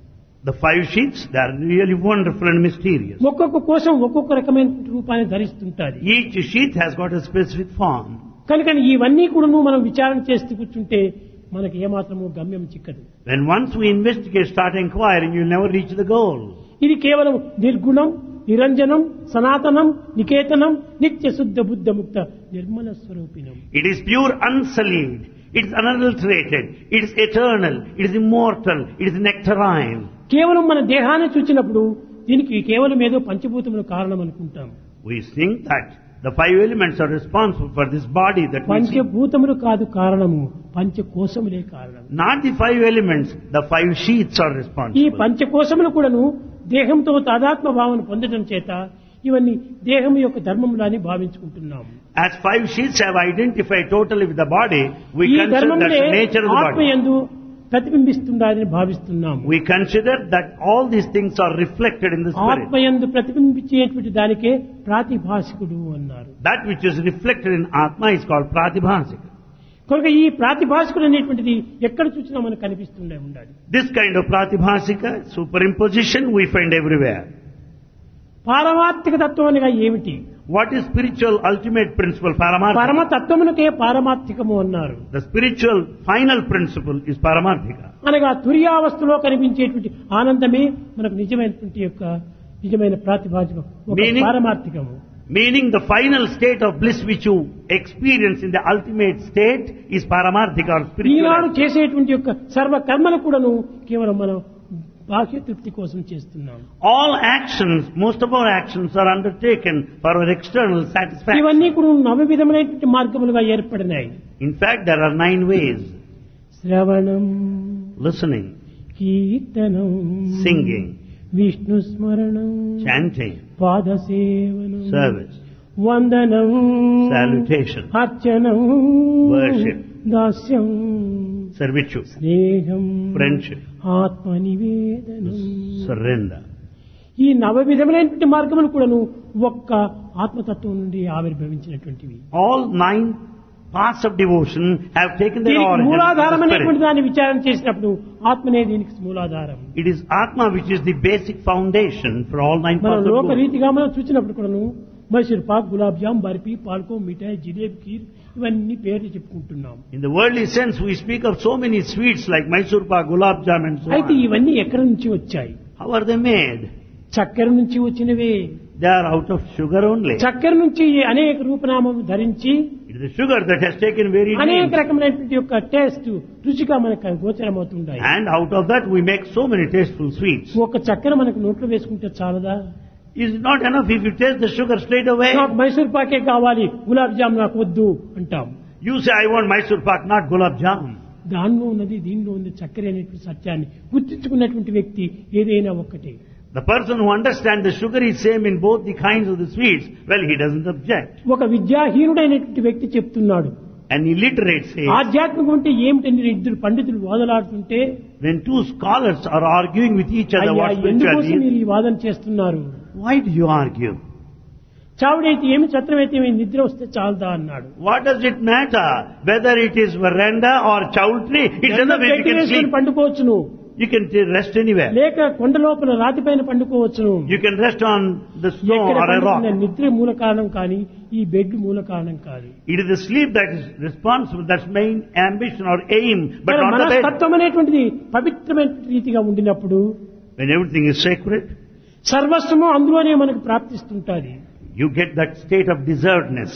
The 5 sheets, they are really wonderful and mysterious. ఒక్కొక్క కోశం ఒక్కొక్క రకమైన రూపాన్ని ధరిస్తుంటాది. Each sheet has got a specific form. కనుక ఇవన్నీ కూడా మనం విచారణ చేస్తూ కూర్చుంటే మనకి ఏమాత్రము గమ్యం చిక్కదు. When once we investigate, start inquiring, you'll never reach the goal. ఇది కేవలం నిర్గుణం, నిరంజనం, సనాతనం, నికేతనం, నిత్య శుద్ధ బుద్ధ ముక్త Nirmala స్వరూపిణం. It is pure, unsullied. It is unadulterated. It is eternal. It is immortal. It is nectarine. కేవలం మన దేహాన్ని చూచినప్పుడు దీనికి కేవలం ఏదో పంచభూతముల కారణం అనుకుంటాం. We think that the 5 elements are responsible for this body that we see. పంచభూతములు కాదు కారణము, పంచకోశములే కారణం. Not the 5 elements, the 5 sheets are ఈ responsible. పంచకోశములు కూడాను దేహంతో తాదాత్మ భావన పొందడం చేత ఇవన్నీ దేహం యొక్క ధర్మములని భావించుకుంటున్నాము. As 5 sheets have identified totally with the body, we ఈ consider that ధర్మములే the nature of the body. ఆత్మయందు ప్రతిబింబిస్తుందని భావిస్తున్నాము. We consider that all these things are reflected in the spirit. ఆత్మయందు ప్రతిబింబించేటువంటి దానికే ప్రాతిభాసికుడు అన్నారు. That which is reflected in Atma is called Pratibhasika. కనుక ఈ ప్రాతిభాసికుడు అనేటువంటిది ఎక్కడ చూసినా మనకు కనిపిస్తుండే ఉండాలి. This kind of Pratibhasika, superimposition, we find everywhere. పారమార్థిక తత్వం అనగా ఏమిటి? What is spiritual ultimate principle, Paramarthika? పరమతత్వమునకే పారమార్థికము అన్నారు. The spiritual final principle is Paramarthika. అనగా తుర్యావస్థలో కనిపించేటువంటి ఆనందమే మనకు నిజమైన ప్రాతిభాసికం, ఒక పారమార్థికము. Meaning the final state of bliss which you experience in the ultimate state is Paramarthika or Eenadu spiritual. చేసేటువంటి యొక్క సర్వ కర్మలు కూడాను కేవలం మనం బాహ్య తృప్తి కోసం చేస్తున్నాం. All actions, most of our actions are undertaken for our external satisfaction. ఇవన్నీ కూడా 9 విధములైనటువంటి మార్గములుగా ఏర్పడినాయి. In fact, there are 9 ways. శ్రవణం, Listening, కీర్తనం, singing, విష్ణు స్మరణం, chanting, పాదసేవనం, service, వందనం, salutation, అర్చనం, worship, దాస్యం, servitude, స్నేహం, friendship, ఆత్మ నివేదనం. surrender. ఈ 9 విధములైనటువంటి మార్గములు కూడాను ఒక్క ఆత్మతత్వం నుండి ఆవిర్భవించినటువంటివి. All 9 paths of devotion have taken their దీనికి origin మూలాధారం from the అనేటువంటి spirit. దాన్ని విచారణ చేసినప్పుడు ఆత్మనే దీనికి మూలాధారం. It is Atma which is the basic foundation for all 9 మన paths of లోక devotion. రీతిగా మనం చూసినప్పుడు కూడాను మైసూర్ పాక్, గులాబ్ జామ్, బర్ఫీ, పాల్కో, మిఠాయి, జిలేబీ, ఖీర్ ఇవన్నీ పేర్లు చెప్పుకుంటున్నాం. In the worldly sense, we speak of so many sweets like Mysore pak, gulab jam and so అయితే on. ఇవన్నీ ఎక్కడి నుంచి వచ్చాయి? How are they made? చక్కెర నుంచి వచ్చినవే. They are out of sugar only. చక్కెర నుంచి అనేక రూపనామం ధరించి It is the sugar that has taken varied అనేక names. రకమైనటువంటి యొక్క టేస్ట్ రుచిగా మనకు గోచరమవుతుంటాయి. And out of that we make so many tasteful sweets. ఒక చక్కెర మనకు నోట్లో వేసుకుంటే చాలదా? Is it not enough if you taste the sugar straight away? నాకు మైసూర్ పాకే కావాలి, గులాబ్ జామ్ నాకు వద్దు అంటాం. You say, I want Mysore pak, not gulab jam. దానిలో ఉన్నది దీనిలో ఉంది చక్కెర అనేటువంటి సత్యాన్ని గుర్తించుకున్నటువంటి వ్యక్తి ఏదైనా ఒక్కటే. The person who understands the sugar is same in both the kinds of the sweets, well, he doesn't object. ఒక విద్యాహీనుడైనటువంటి వ్యక్తి చెప్తున్నాడు, An illiterate says, ఆధ్యాత్మికం అంటే ఏమిటని 2 పండితులు వాదలాడుతుంటే, when 2 scholars are arguing with each other అయ్యా what ఎందుకోసం spirituality మీరు is, ఈ వాదన చేస్తున్నారు? why do you argue? చావుడైతే ఏమి, చత్రమైతే ఏమి, నిద్ర వస్తే చాలదా అన్నాడు. What does it matter whether it is veranda or chowdhury? It doesn't matter if you can sleep. పండుకోవచ్చును, You can rest anywhere. లేక కొండ లోపల రాతిపైన పండుకోవచ్చును. You can rest on the snow ఎక్కడ or a rock. పండుకున్న నిద్ర మూల కారణం కానీ ఈ బెడ్ మూల కారణం కాదు. It is the sleep that is responsible, that's main ambition or aim, but మన not the bed. మనస్తత్వం అనేటువంటిది పవిత్రమైన రీతిగా ఉండినప్పుడు When everything is sacred, సర్వస్వము అందులోనే మనకు ప్రాప్తిస్తుంటాది. you get that state of deservedness.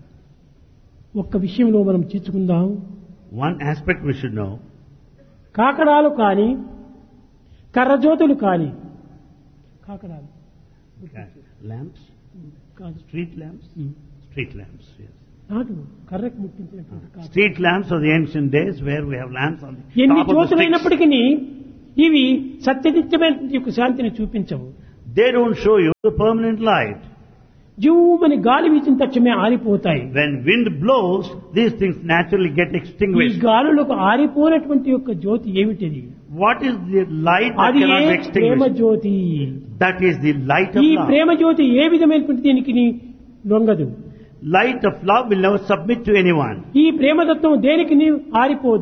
ఒక్క విషయంలో మనం చీచుకుందాం. One aspect we should know. కాకడాలు కాని, కర్రజ్యోతులు కాని, కాకడాలు Lamps? కాదు, Street lamps? Street lamps, yes. నాటు కర్రకు ముట్టించినటువంటి కాకడాలు. Street lamps of the ancient days where we have lamps on the ఎన్ని top of the sticks. జ్యోతులైనప్పటికీ ఇవి సత్యనిత్యమైనటువంటి యొక్క శాంతిని చూపించవు. They don't show you the permanent light. జీవమని గాలి వీచిన తక్షణమే ఆరిపోతాయి. When wind blows, these things naturally get ఈ extinguished. గాలులకు ఆరిపోయినటువంటి యొక్క జ్యోతి ఏమిటిది? What is the light that అది cannot be Prema extinguished? Jyothi. That is the light of ఈ love. ప్రేమ జ్యోతి ఏ విధమైనటువంటి దీనికి లొంగదు. Light of love will never submit to anyone. ఈ ప్రేమతత్వం దేనికి ఆరిపోదు.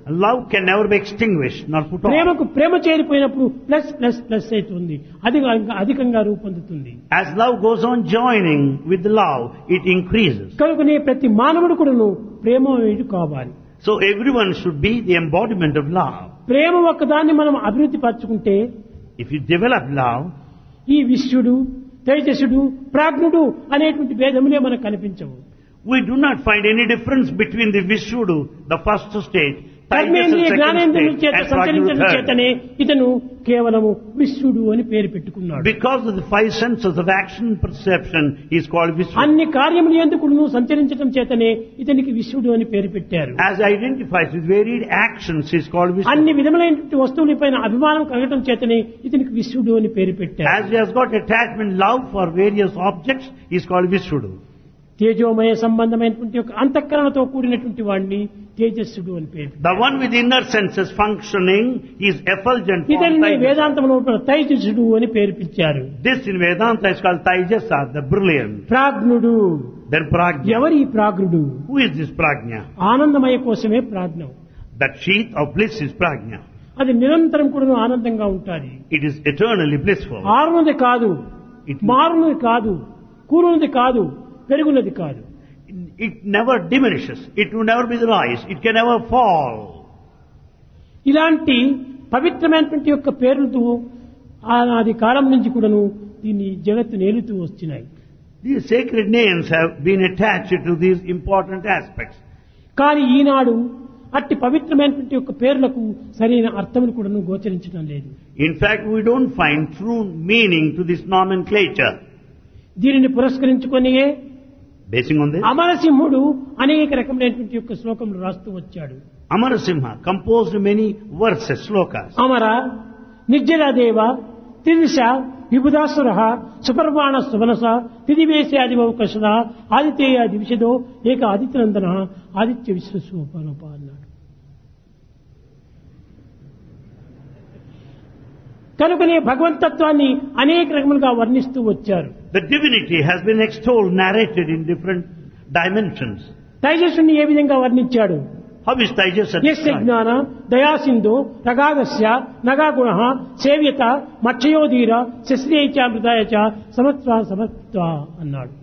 Love can never be extinguished nor put off. ప్రేమకు ప్రేమ చేరిపోయినప్పుడు plus plus plus అవుతుంది, అది అధికంగా రూపొందుతుంది. As love goes on joining with love, it increases. కనుకనే ప్రతి మానవుడు కూడాను ప్రేమమయుడు కావాలి. So everyone should be the embodiment of love. ప్రేమ ఒక్కదాన్ని మనం అభివృద్ధి పరచుకుంటే If you develop love, ఈ విశ్వడు, తేజస్సుడు, ప్రాజ్ఞుడు అనేటువంటి భేదములే మనకు కనిపించవు. we do not find any difference between the Vishuddhu, the first stage, Tejas, కర్మేంద్రియ the second జ్ఞానేంద్రియుల stage, చేత and Prajna, సంచరించడం the third. చేతనే ఇతను కేవలము విశ్వడు అని పేరు పెట్టుకున్నాడు. Because of the five senses of action and perception, he is called Vishuddhu. అన్ని కార్యములు ఎందుకు సంచరించడం చేతనే ఇతనికి విశ్వడు అని పేరు పెట్టారు. As identifies with varied actions, he is called Vishuddhu. అన్ని విధములైనటువంటి వస్తువులపైన అభిమానం కలగటం చేతనే ఇతనికి విశ్వడు అని పేరు పెట్టారు. As he has got attachment, love for various objects, he is called Vishuddhu. తేజోమయ సంబంధమైనటువంటి ఒక అంతఃకరణతో కూడినటువంటి వాడిని తేజస్సుడు అని పేరు. The one with inner senses functioning, he is effulgent. form, ఇతన్ని Tejas. వేదాంతంలో తైజసుడు అని పేరు పిలిచారు. This in Vedanta is called Taijasa, the brilliant. ప్రాజ్ఞుడు. Then Prajna. ఎవరి ఈ ప్రాజ్ఞుడు? Who is this Prajna? ఆనందమయ కోసమే ప్రాజ్ఞం. That sheath of bliss is Prajna. అది నిరంతరం కూడా ఆనందంగా ఉంటుంది. It is eternally blissful. ఆరునది కాదు, మారునది కాదు, కూరునది కాదు, పెరుగునది కాదు. It never diminishes. It will never be the rise. It can never fall. ఇలాంటి పవిత్రమైనటువంటి యొక్క పేర్లతో ఆనాది కాలం నుంచి కూడాను దీన్ని జగత్తు నేలుతూ వస్తున్నాయి. These sacred names have been attached to these important aspects. కానీ ఈనాడు అట్టి పవిత్రమైనటువంటి యొక్క పేర్లకు సరైన అర్థములు కూడాను గోచరించడం లేదు. In fact, we don't find true meaning to this nomenclature. దీనిని పురస్కరించుకొనియే Basing on this, అమరసింహుడు అనేక రకమైనటువంటి యొక్క శ్లోకములు రాస్తూ వచ్చాడు. Amarasimha composed many verses, slokas. అమర, నిర్జరాదేవ, త్రిదిశ, విబుధాసుర, సుపర్వాణ సువనస, తిదివేశాదివకషద, ఆదితేయ దివిషదో, ఏక ఆదిత్యనందన, ఆదిత్య విశ్వస్వరూప అన్నాడు. కనుకనే భగవంతత్వాన్ని అనేక రకములుగా వర్ణిస్తూ వచ్చారు. The divinity has been extolled, narrated in different dimensions. తైజస్సుని ఏ విధంగా వర్ణించాడు? How is Taijasa యస్య described? జ్ఞాన దయాసింధు రగాగస్య నగాగుణ సేవ్యత మక్షయోధీర శశ్రేచామృతాయ సమత్వ సమత్వ అన్నాడు.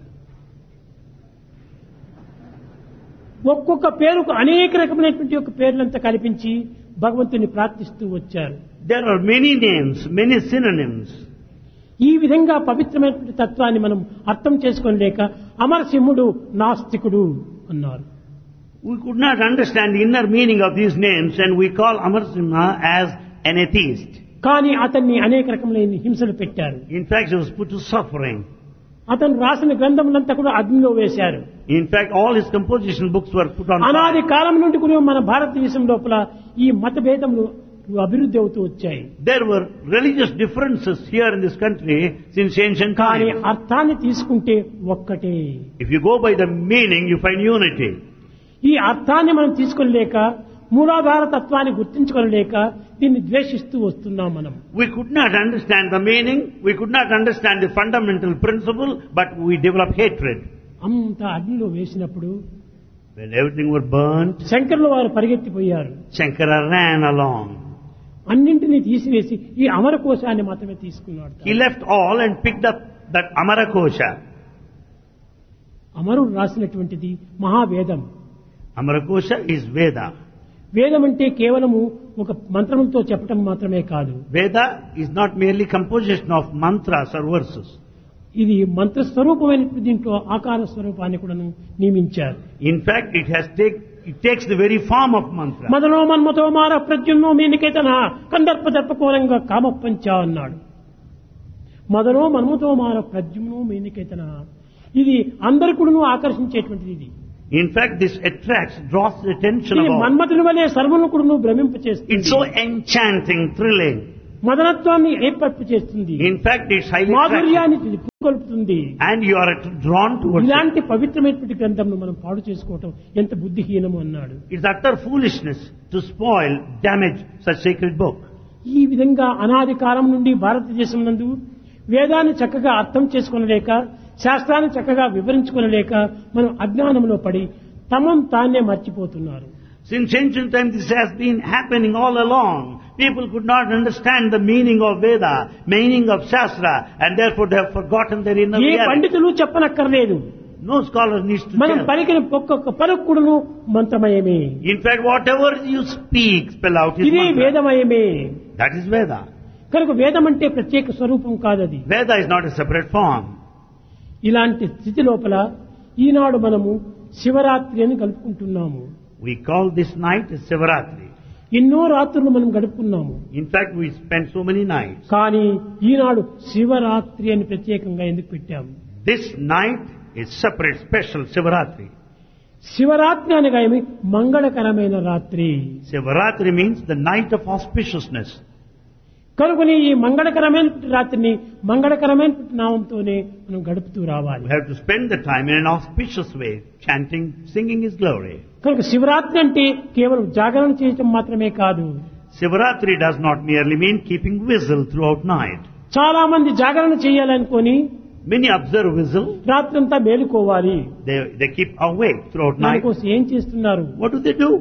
ఒక్కొక్క పేరుకు అనేక రకమైనటువంటి యొక్క పేర్లంతా కల్పించి భగవంతుని ప్రార్థిస్తూ వచ్చారు. There are many names, many synonyms. ఈ విధంగా పవిత్రమైనటువంటి తత్వాన్ని మనం అర్థం చేసుకోలేక అమరసింహుడు నాస్తికుడు అన్నారు. We could not understand the inner meaning of these names, and we call Amarsimha as an atheist. కానీ అతన్ని అనేక రకములైన హింసలు పెట్టారు. In fact, he was put to suffering. అతను రాసిన గ్రంథములంతా కూడా అగ్నిలో వేశారు. In fact, all his composition books were put on అనాది fire. కాలం నుండి కూడా మన భారతదేశం లోపల ఈ మత భేదములు అభివృద్ధి అవుతూ వచ్చాయి. There were religious differences here in this country since ancient కానీ times. అర్థాన్ని తీసుకుంటే ఒక్కటే. If you go by the meaning, you find unity. ఈ అర్థాన్ని మనం తీసుకోలేక మూలాధార తత్వాన్ని గుర్తించుకోలేక దీన్ని ద్వేషిస్తూ వస్తున్నాం మనం. We could not understand the meaning, we could not understand the fundamental principle, but we developed hatred. అంత అగ్నిలో వేసినప్పుడు When everything were burnt, శంకరులు వారు పరిగెత్తిపోయారు. Shankara ran along. అన్నింటినీ తీసివేసి ఈ అమరకోశాన్ని మాత్రమే తీసుకున్నాడు. He left all and picked up that Amarakosha. అమరుడు రాసినటువంటిది మహావేదం. Amarakosha is Veda. వేదం అంటే కేవలము ఒక మంత్రములతో చెప్పటం మాత్రమే కాదు. Veda is not merely composition of mantras or verses. ఇది మంత్ర స్వరూపమైనటువంటి దీంట్లో ఆకార స్వరూపాన్ని కూడా నియమించారు. In fact, it takes the very form of mantra. మదనో మన్మతో మార ప్రద్యుమ్నో మీనికేతన కందర్ప దర్పకోలంగా కామపంచ అన్నాడు. మదనో మన్మతో మార ప్రద్యుమ్నో మీనికేతన, ఇది అందరు కూడా ఆకర్షించేటువంటిది. ఇది In fact, this attracts, draws the attention ఇది of all. మన్మథుని వలె సర్వను కూడా భ్రమింపచేస్తుంది. It's so enchanting, thrilling. మదనత్వాన్ని ఏర్పరపు చేస్తుంది. In fact, it's highly attractive. మాధుర్యాన్ని పురుకొల్పుతుంది. And you are drawn towards it. ఇలాంటి పవిత్రమైనటువంటి గ్రంథంను మనం పాడు చేసుకోవటం ఎంత బుద్ధిహీనము అన్నాడు. It's utter foolishness to spoil, damage such sacred book. ఈ విధంగా అనాది కాలం నుండి భారతదేశం నందు వేదాన్ని చక్కగా అర్థం చేసుకోనలేక, శాస్త్రాన్ని చక్కగా వివరించుకోనలేక మనం అజ్ఞానంలో పడి తమం తాన్నే మర్చిపోతున్నారు. Since ancient times this has been happening all along. People could not understand the meaning of Veda, meaning of Shastra, and therefore they have forgotten their inner A reality. పండితులు చెప్పనక్కర్లేదు. No scholar needs to మనం tell. పలికిన ఒక్కొక్క పలుకుడును మంత్రమయమే. In fact, whatever you speak, spell out is ఇదే mantra. వేదమయమే. That is Veda. కనుక వేదం అంటే ప్రత్యేక స్వరూపం కాదది. Veda is not a separate form. ఇలాంటి స్థితి లోపల ఈనాడు మనము శివరాత్రి అని గడుపుకుంటున్నాము. We call this night as Sivaratri. ఎన్నో రాత్రులు మనం గడుపుకున్నాము. In fact, we spend so many nights. కానీ ఈనాడు శివరాత్రి అని ప్రత్యేకంగా ఎందుకు పెట్టాము? This night is separate, special Sivaratri. Shivaratri అనగా ఏమి? మంగళకరమైన రాత్రి. Sivaratri means the night of auspiciousness. కనుకని ఈ మంగళకరమైన రాత్రిని మంగళకరమైన నామంతోనే మనం గడుపుతూ రావాలి. We have to spend the time in an auspicious way, chanting, singing His glory. కనుక శివరాత్రి అంటే కేవలం జాగరణ చేయటం మాత్రమే కాదు. Sivaratri does not merely mean keeping vigil throughout night. చాలా మంది జాగరణ చేయాలనుకొని Many observe vigil, రాత్రంతా మేలుకోవాలి. they keep awake throughout night. దానికోసం ఏం చేస్తున్నారు? What do they do?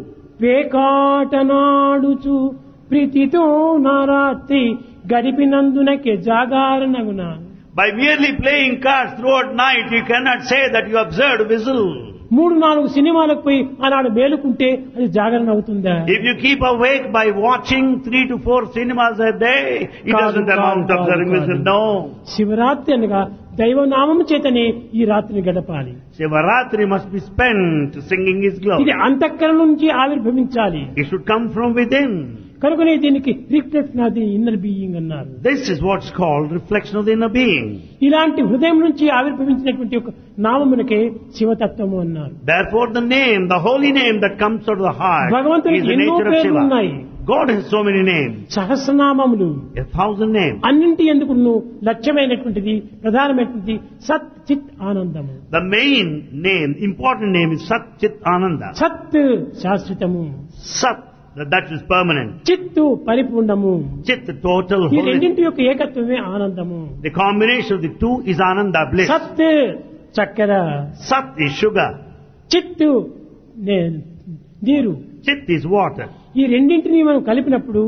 వేకాటనాడుచు ప్రీతితో నా రాత్రి గడిపినందునకే జాగరణగున. By merely playing cards throughout night, you cannot say that you observed vigil. 3-4 సినిమాలకు పోయి ఆనాడు మేలుకుంటే అది జాగరణ అవుతుందా? If you keep awake by watching 3 to 4 cinemas a day, it doesn't amount to observing vigil. No. Shivaratri అనగా దైవనామము చేతనే ఈ రాత్రిని గడపాలి. Sivaratri must be spent singing His ఇది glory. అంతఃకరణ నుంచి ఆవిర్భవించాలి. It should come from within. కనుకనే దీనికి reflection of the inner being అన్నారు. This is what's called reflection of the inner being. ఇలాంటి హృదయం నుంచి ఆవిర్భవించినటువంటి ఒక నామమునకే శివతత్వము అన్నారు. Therefore the name, the holy name that comes out of the heart భగవంతునికి is the ఎన్నో nature of పేర్లు Shiva. ఉన్నాయి. God has so many names, సహస్రనామములు. 1,000 names. అన్నింటి ఎందుకు లక్ష్యమైనటువంటిది ప్రధానమైనటువంటిది సత్ చిత్ ఆనందము. The main name, important name is Sat Chit Ananda. సత్ శాశ్వతము, Sat, that is permanent. చిత్తు పరిపూర్ణము. Chit, the total ఈ holy. రెండింటి యొక్క ఏకత్వమే ఆనందము. The combination of the two is Ananda, bliss. సత్ చక్కెర, Sat is sugar. చిత్తు నీరు. Chit is water. ఈ రెండింటిని మనం కలిపినప్పుడు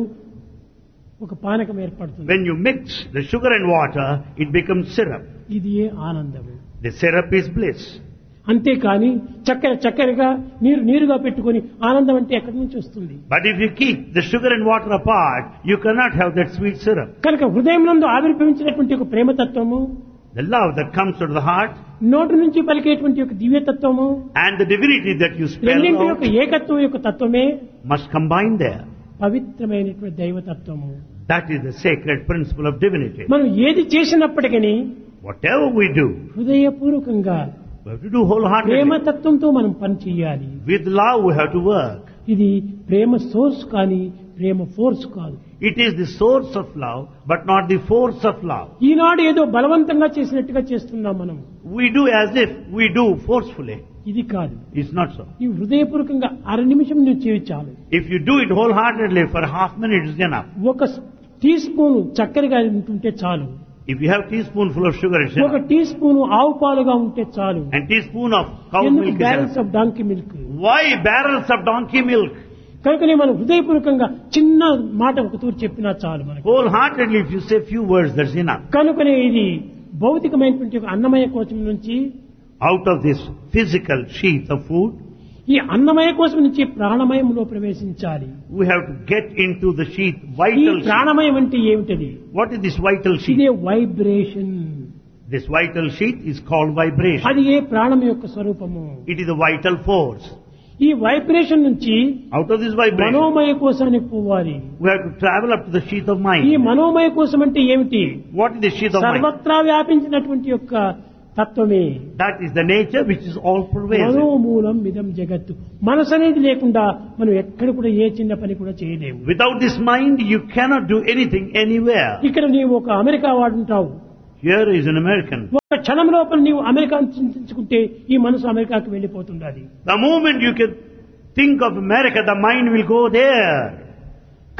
ఒక పానకం ఏర్పడుతుంది. When you mix the sugar and water, it becomes syrup. ఇది ఆనందము. The syrup is bliss. అంతేకాని చక్కెర చక్కెరగా నీరు నీరుగా పెట్టుకొని ఆనందం అంటే ఎక్కడి నుంచి వస్తుంది? But if you keep the sugar and water apart, you cannot have that sweet syrup. కనుక హృదయం నందు ఆవిర్భవించినటువంటి ఒక ప్రేమతత్వము, The love that comes out of the heart నోటి నుంచి పలికేటువంటి ఒక దివ్యతత్వము, and the divinity that you spell రెండింటి యొక్క out ఏకత్వం యొక్క తత్వమే must combine there. పవిత్రమైనటువంటి దైవతత్వము. That is the sacred principle of divinity. మనం ఏది చేసినప్పటికీ Whatever we do, హృదయపూర్వకంగా we have to do wholeheartedly. ప్రేమతత్వంతో మనం పని చేయాలి. With love we have to work. ఇది ప్రేమ సోర్స్ కానీ ప్రేమ ఫోర్స్ కాదు. It is the source of love, but not the force of love. ఈనాడు ఏదో బలవంతంగా చేసినట్టుగా చేస్తున్నాం మనం. We do as if we do forcefully. ఇది కాదు. It's not so. ఈ హృదయపూర్వకంగా 1/2 నిమిషం నువ్వు చేయి చాలు. If you do it wholeheartedly for half minute is enough. ఒక టీ స్పూన్ చక్కెరగా ఉంటుంటే చాలు. If you have teaspoonful of sugar, it's ఒక enough. టీ స్పూన్ ఆవు పాలుగా ఉంటే చాలు. And teaspoon of cow ఎందుకు milk is barrels enough. Of donkey milk? Why barrels of donkey milk? కనుకనే మనం హృదయపూర్వకంగా చిన్న మాట ఒక తూరు చెప్పినా చాలు మనకు. Wholeheartedly, if you say few words, that's enough. కనుకనే ఇది భౌతికమైనటువంటి ఒక అన్నమయ కోశం నుంచి, Out of this physical sheath of food, ఈ అన్నమయ కోశం నుంచి ప్రాణమయంలో ప్రవేశించాలి. we have to get into the sheath, ఈ vital sheath. ప్రాణమయం అంటే ఏమిటది? What is this vital ఇదే sheath? Vibration. This vital sheath is called vibration. అది ఏ ప్రాణం యొక్క స్వరూపము. It is a vital force. ఈ వైబ్రేషన్ నుంచి Out of this vibration, మనోమయ కోశానికి పోవాలి. we have to travel up to the sheath of ఈ mind. మనోమయ కోశం అంటే ఏమిటి? What is the sheath of mind? సర్వత్రా వ్యాపించినటువంటి యొక్క తత్వమే. That is the nature which is all pervasive. మనోమూలం ఇదం జగత్తు. మనసు అనేది లేకుండా మనం ఎక్కడ కూడా ఏ చిన్న పని కూడా చేయలేము. Without this mind, you cannot do anything anywhere. ఇక్కడ నీవు ఒక America వాడుంటావు. Here is an American. ఒక క్షణం లోపల నీవు అమెరికాను చింతించుకుంటే ఈ మనసు అమెరికాకు వెళ్ళిపోతుంది. The moment you can think of America, the mind will go there.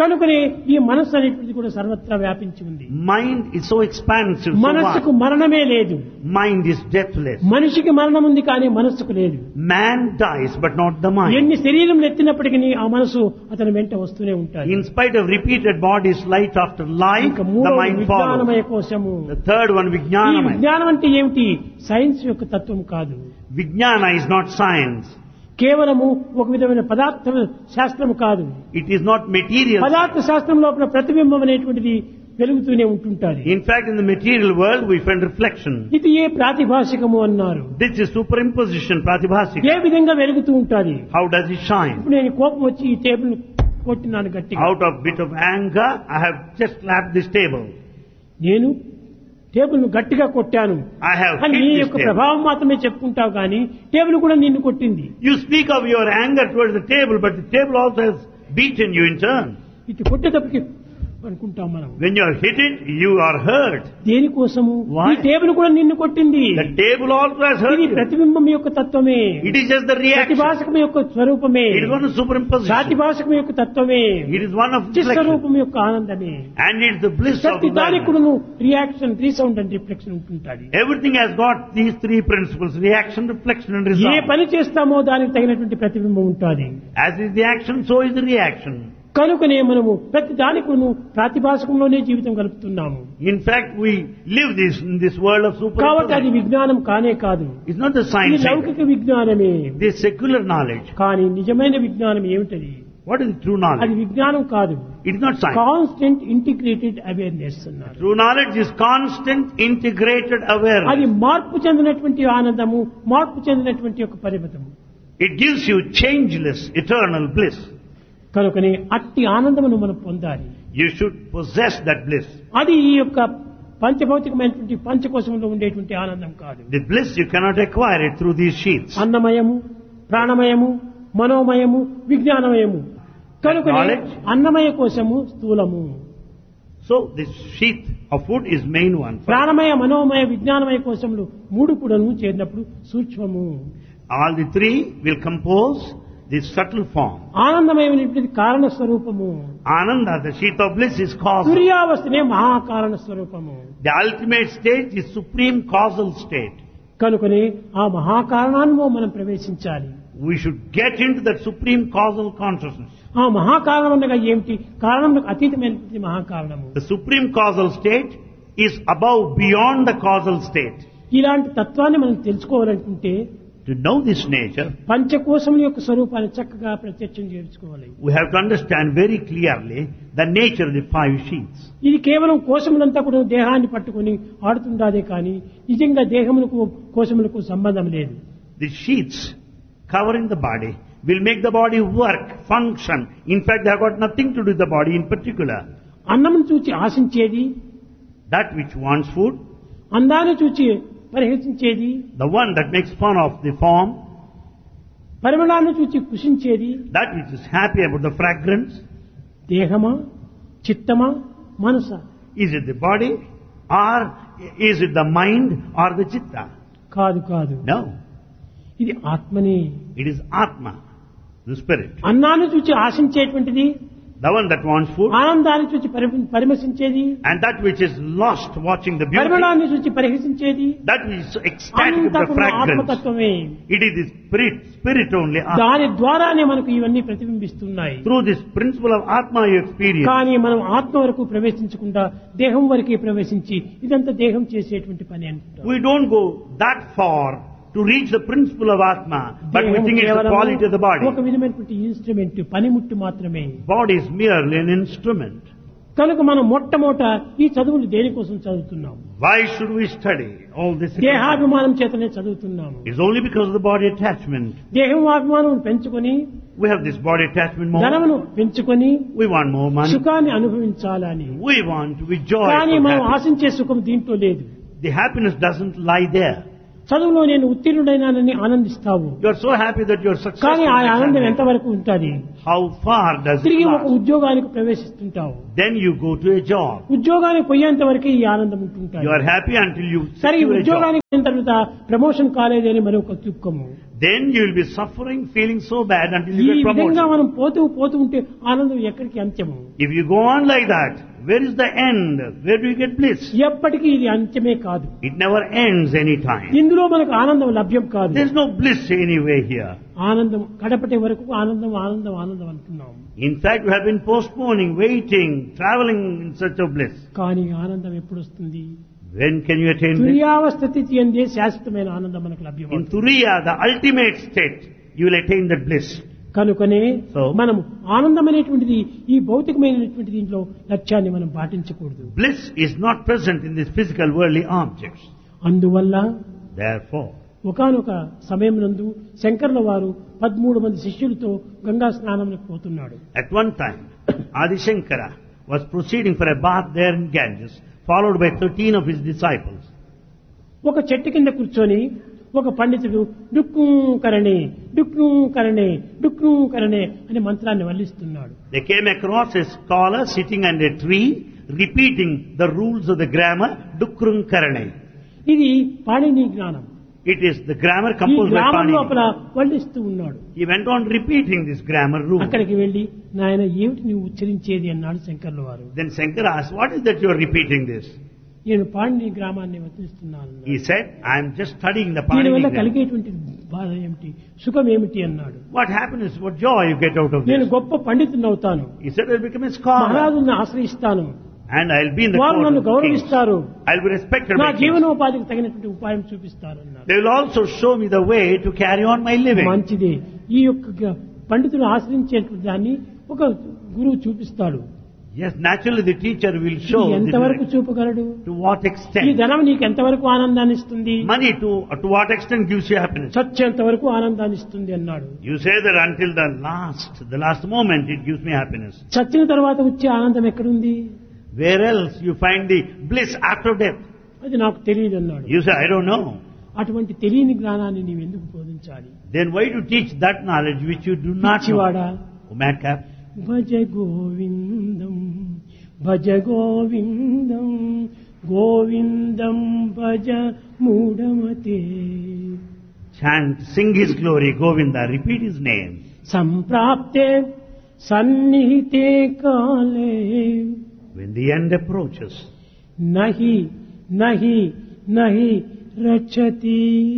కనుకనే ఈ మనస్సు అనేటువంటిది కూడా సర్వత్రా వ్యాపించి ఉంది. Mind is so expansive, so మనస్సుకు vast. మరణమే లేదు. Mind is deathless. మనిషికి మరణం ఉంది కానీ మనస్సుకు లేదు. Man dies, but not the mind. ఎన్ని శరీరం ఎత్తినప్పటికీ ఆ మనసు అతని వెంట వస్తూనే ఉంటాయి. In spite of repeated bodies, light after light, ఇంకా the మూడవ mind follows. విజ్ఞానమయ కోశము. The third one, ఈ Vijnanamaya. విజ్ఞానం అంటే ఏమిటి? సైన్స్ యొక్క తత్వం కాదు. Vijnana is not science. కేవలము ఒక విధమైన పదార్థ శాస్త్రము కాదు. It is not material. పదార్థ శాస్త్రం లోపల ప్రతిబింబం అనేటువంటిది వెలుగుతూనే ఉంటుంటారు. In fact, in the material world, we find reflection. ఇది ఏ ప్రాతిభాషికము అన్నారు. This is superimposition, pratibhasika. ఏ విధంగా వెలుగుతూ ఉంటుంది. How does it shine? ఇప్పుడు నేను కోపం వచ్చి ఈ టేబుల్ కొట్టినాను గట్టిగా. Out of bit of anger, I have just slapped this table. నేను టేబుల్ ను గట్టిగా కొట్టాను I have అని hit నీ this యొక్క table. ప్రభావం మాత్రమే చెప్పుకుంటావు కానీ టేబుల్ కూడా నిన్ను కొట్టింది. You speak of your anger towards the table, but the table also has beaten you in turn. ఇటు కొట్టేటప్పటికి అనుకుంటాం మనం. When you are hit it, you are hurt. దేనికోసము? Why? ఈ టేబుల్ కూడా నిన్ను కొట్టింది. The table also has hurt ఇది you. ప్రతిబింబం యొక్క తత్వమే. It is just the reaction. ప్రతిభాషకం యొక్క స్వరూపమే. It is one of superimposition. ప్రాతిభాషకం యొక్క తత్వమే. It is one of reflection. చిత్స్వరూపం యొక్క ఆనందమే. And it is the bliss of ప్రతి the దానికి mind. కూడా రీయాక్షన్, resound and reflection ఉంటుంటాది. Everything has got these three principles: reaction, reflection, and A result. పని చేస్తామో దానికి తగినటువంటి ప్రతిబింబం ఉంటుంది. As is the action, so is the reaction. కనుకనే మనము ప్రతి దానికి ప్రాతిభాషకంలోనే జీవితం గడుపుతున్నాము. In fact, we live this in this world of కాబట్టి అది superimposition. విజ్ఞానం కానే కాదు. It's not the ఇది science. లౌకిక విజ్ఞానమే. This secular knowledge. కానీ నిజమైన విజ్ఞానం ఏమిటది? What is true అది knowledge? విజ్ఞానం కాదు. It is not science. Constant integrated awareness అన్నారు. True knowledge is constant, integrated అది awareness. మార్పు చెందినటువంటి ఆనందము, మార్పు చెందినటువంటి యొక్క పరిమితము. It gives you changeless, eternal bliss. కనుకనే అట్టి ఆనందమును మనం పొందాలి. You should possess that bliss. అది ఈ యొక్క పంచభౌతికమైనటువంటి పంచకోశంలో ఉండేటువంటి ఆనందం కాదు. The bliss, you cannot acquire it through these sheaths. అన్నమయము, ప్రాణమయము, మనోమయము, విజ్ఞానమయము. కనుకనే Knowledge. అన్నమయ కోశము స్థూలము. So this sheath of food is main one. ప్రాణమయ, మనోమయ, విజ్ఞానమయ కోశములు మూడు కూడాను చేరినప్పుడు సూక్ష్మము. All the three will compose this subtle form. ఆనందమయమైనటువంటి కారణ స్వరూపము. Ananda, the sheath of bliss, is causal. తుర్యావస్థనే మహాకారణ స్వరూపము. The ultimate state is supreme causal state. కనుకనే ఆ మహాకారణాన్ని మనం ప్రవేశించాలి. We should get into that supreme causal consciousness. ఆ మహాకారణం అనగా ఏమిటి? కారణంకు అతీతమైనటువంటి మహాకారణము. The supreme causal state is above, beyond the causal state. ఇలాంటి తత్వాన్ని మనం తెలుసుకోవాలనుకుంటే To know this nature, పంచకోశముల యొక్క స్వరూపాన్ని చక్కగా ప్రత్యక్షం చేసుకోవాలి. we have to understand very clearly the nature of the five sheaths. ఇది కేవలం కోశములంతా కూడా దేహాన్ని పట్టుకొని ఆడుతుండాదే కానీ నిజంగా దేహములకు కోశములకు సంబంధం లేదు. The sheaths covering the body will make the body work, function. In fact, they have got nothing to do with the body in particular. అన్నమును చూచి ఆశించేది, That which wants food, అందాన్ని చూచి పరిహసించేది, the one that makes fun of the form, పరిమళాన్ని చూచి కృషించేది, that which is happy about the fragrance. దేహమా, చిత్తమా, మనస? Is it the body, or is it the mind, or the chitta? కాదు కాదు, No, ఇది ఆత్మని. it is Atma, the spirit. అన్నాన్ని చూచి ఆశించేటువంటిది, The one that wants food, ఆనందాన్ని చూచి పరిమశించేది, and that which is lost watching the beauty, పరిమళాన్ని చూచి పరిహసించేది, that which is ecstatic అంతా of the కూడా fragrance. ఆత్మతత్వమే. It is the spirit only. Atma. దాని ద్వారానే మనకు ఇవన్నీ ప్రతిబింబిస్తున్నాయి. Through this principle of Atma you experience. కానీ మనం ఆత్మ వరకు ప్రవేశించకుండా దేహం వరకే ప్రవేశించి ఇదంతా దేహం చేసేటువంటి పని అంటాం. We don't go that far to reach the principle of Atma, but we దేహం think it's the కేవలం quality of the body. ఒక విధమైనటువంటి ఇన్స్ట్రుమెంట్, పనిముట్టు మాత్రమే. Body is merely an instrument. కనుక మనం మొట్టమొదట ఈ చదువులు దేనికోసం చదువుతున్నాం? Why should we study all this? దేహాభిమానం చేతనే చదువుతున్నాము. It's only because of the body attachment. దేహాభిమానం పెంచుకొని, We have this body attachment more. ధనమును పెంచుకొని We want more money. సుఖాన్ని అనుభవించాలని. We want to be joyful. కానీ మనం happy. ఆశించే సుఖం దీంట్లో లేదు. The happiness doesn't lie there. చదువులో నేను ఉత్తీర్ణుడైనానని ఆనందిస్తావు. You are so happy that you are కానీ successful. ఆ in ఆనందం examination. ఎంతవరకు ఉంటుంది? How far does it తిరిగి ఒక last? ఉద్యోగానికి ప్రవేశిస్తుంటావు. Then you go to a job. ఉద్యోగానికి పోయేంత వరకు ఈ ఆనందం ఉంటుంటాయి. You are happy until you సరే secure a job. ఉద్యోగానికి పోయిన తర్వాత ప్రమోషన్ కాలేదని మరొక దుఃఖము. Then you will be suffering, feeling so bad until ఈ you get విధంగా promoted. మనం పోతూ ఉంటే ఆనందం ఎక్కడికి అంత్యము? If you go on like that, where is the end? Where do you get bliss? ఎప్పటికీ ఇది అంత్యమే కాదు. It never ends any time. ఇందులో మనకు ఆనందం లభ్యం కాదు. There is no bliss anyway here. ఆనందం కడపటి వరకు ఆనందం ఆనందం ఆనందం అంటున్నాం. In fact, we have been postponing, waiting, traveling in search of bliss. కానీ ఆనందం ఎప్పుడు వస్తుంది? When can you attain bliss? తుర్యావస్థ స్థితి అందే శాశ్వతమైన ఆనందం మనకు లభ్యం. In Turiya, the ultimate state, you will attain that bliss. కనుకనే So, మనం ఆనందం అనేటువంటిది ఈ భౌతికమైనటువంటి దీంట్లో లక్ష్యాన్ని మనం పాటించకూడదు. bliss is not present in these physical worldly objects. అందువల్ల Therefore, ఒకానొక సమయం నందు శంకర్ల వారు 13 మంది శిష్యులతో గంగా స్నానంకి పోతున్నాడు. at one time, Adi Shankara was proceeding for a bath there in Ganges, followed by 13 of his disciples. ఒక చెట్టు కింద కూర్చొని ఒక పండితుడు డుక్కు కరణే డుక్కు కరణే డుక్కు కరణే అనే మంత్రాన్ని వల్లిస్తున్నాడు. They came across a scholar sitting under a tree, repeating the rules of the grammar, Dukrum Karane. ఇది పాణిని జ్ఞానం. It is the grammar ఈ composed by గ్రామం లోపల Panini. వల్లిస్తూ ఉన్నాడు. He went on repeating this grammar rule. అక్కడికి వెళ్లి నాయన ఏమిటి నువ్వు ఉచ్చరించేది అన్నాడు శంకర్ల వారు. Then Shankara asked, what is that you are repeating this? నేను పాణిని గ్రామాన్ని వర్తిస్తున్నాను. He said, I am just studying the దీనివల్ల Panini grammar. కలిగేటువంటి బాధ ఏమిటి, సుఖం ఏమిటి అన్నాడు. What happiness, what joy you get out of నేను this? గొప్ప పండితుని అవుతాను, He said, I'll become a scholar మహారాజుని ఆశ్రయిస్తాను, and I'll be in the వారు court నన్ను of kings. గౌరవిస్తారు, I'll be respected నా by kings. జీవనోపాధికి తగినటువంటి ఉపాయం చూపిస్తారు అన్నారు. They will also show me the way to carry on my living. మంచిదే. ఈ యొక్క పండితులు ఆశ్రయించేటువంటి దాన్ని ఒక గురువు చూపిస్తాడు. Yes, naturally the teacher will show ఇది the ఎంతవరకు direction. చూపగలడు? To what ఈ extent? ధనం నీకు ఎంతవరకు ఆనందాన్ని ఇస్తుంది? Money to what extent gives you happiness? చచ్చేంత వరకు ఆనందాన్ని ఇస్తుంది అన్నాడు. You say that until the last moment it gives me happiness. చచ్చిన తర్వాత వచ్చే ఆనందం ఎక్కడుంది? Where else you find the bliss after death? అది నాకు తెలియదు అన్నాడు. You say, I don't know. అటువంటి తెలియని జ్ఞానాన్ని నీవు ఎందుకు బోధించాలి? Then why to teach that knowledge which you do not know? పిచ్చివాడా, Oh, madcap. Bhaja Govindam Bhaja Govindam Govindam Bhaja మూఢమతే Chant, sing his glory, Govinda, repeat his name. సంప్రాప్తే సన్నిహితే కాలే When the end approaches, నహి నహి నహి రక్షతి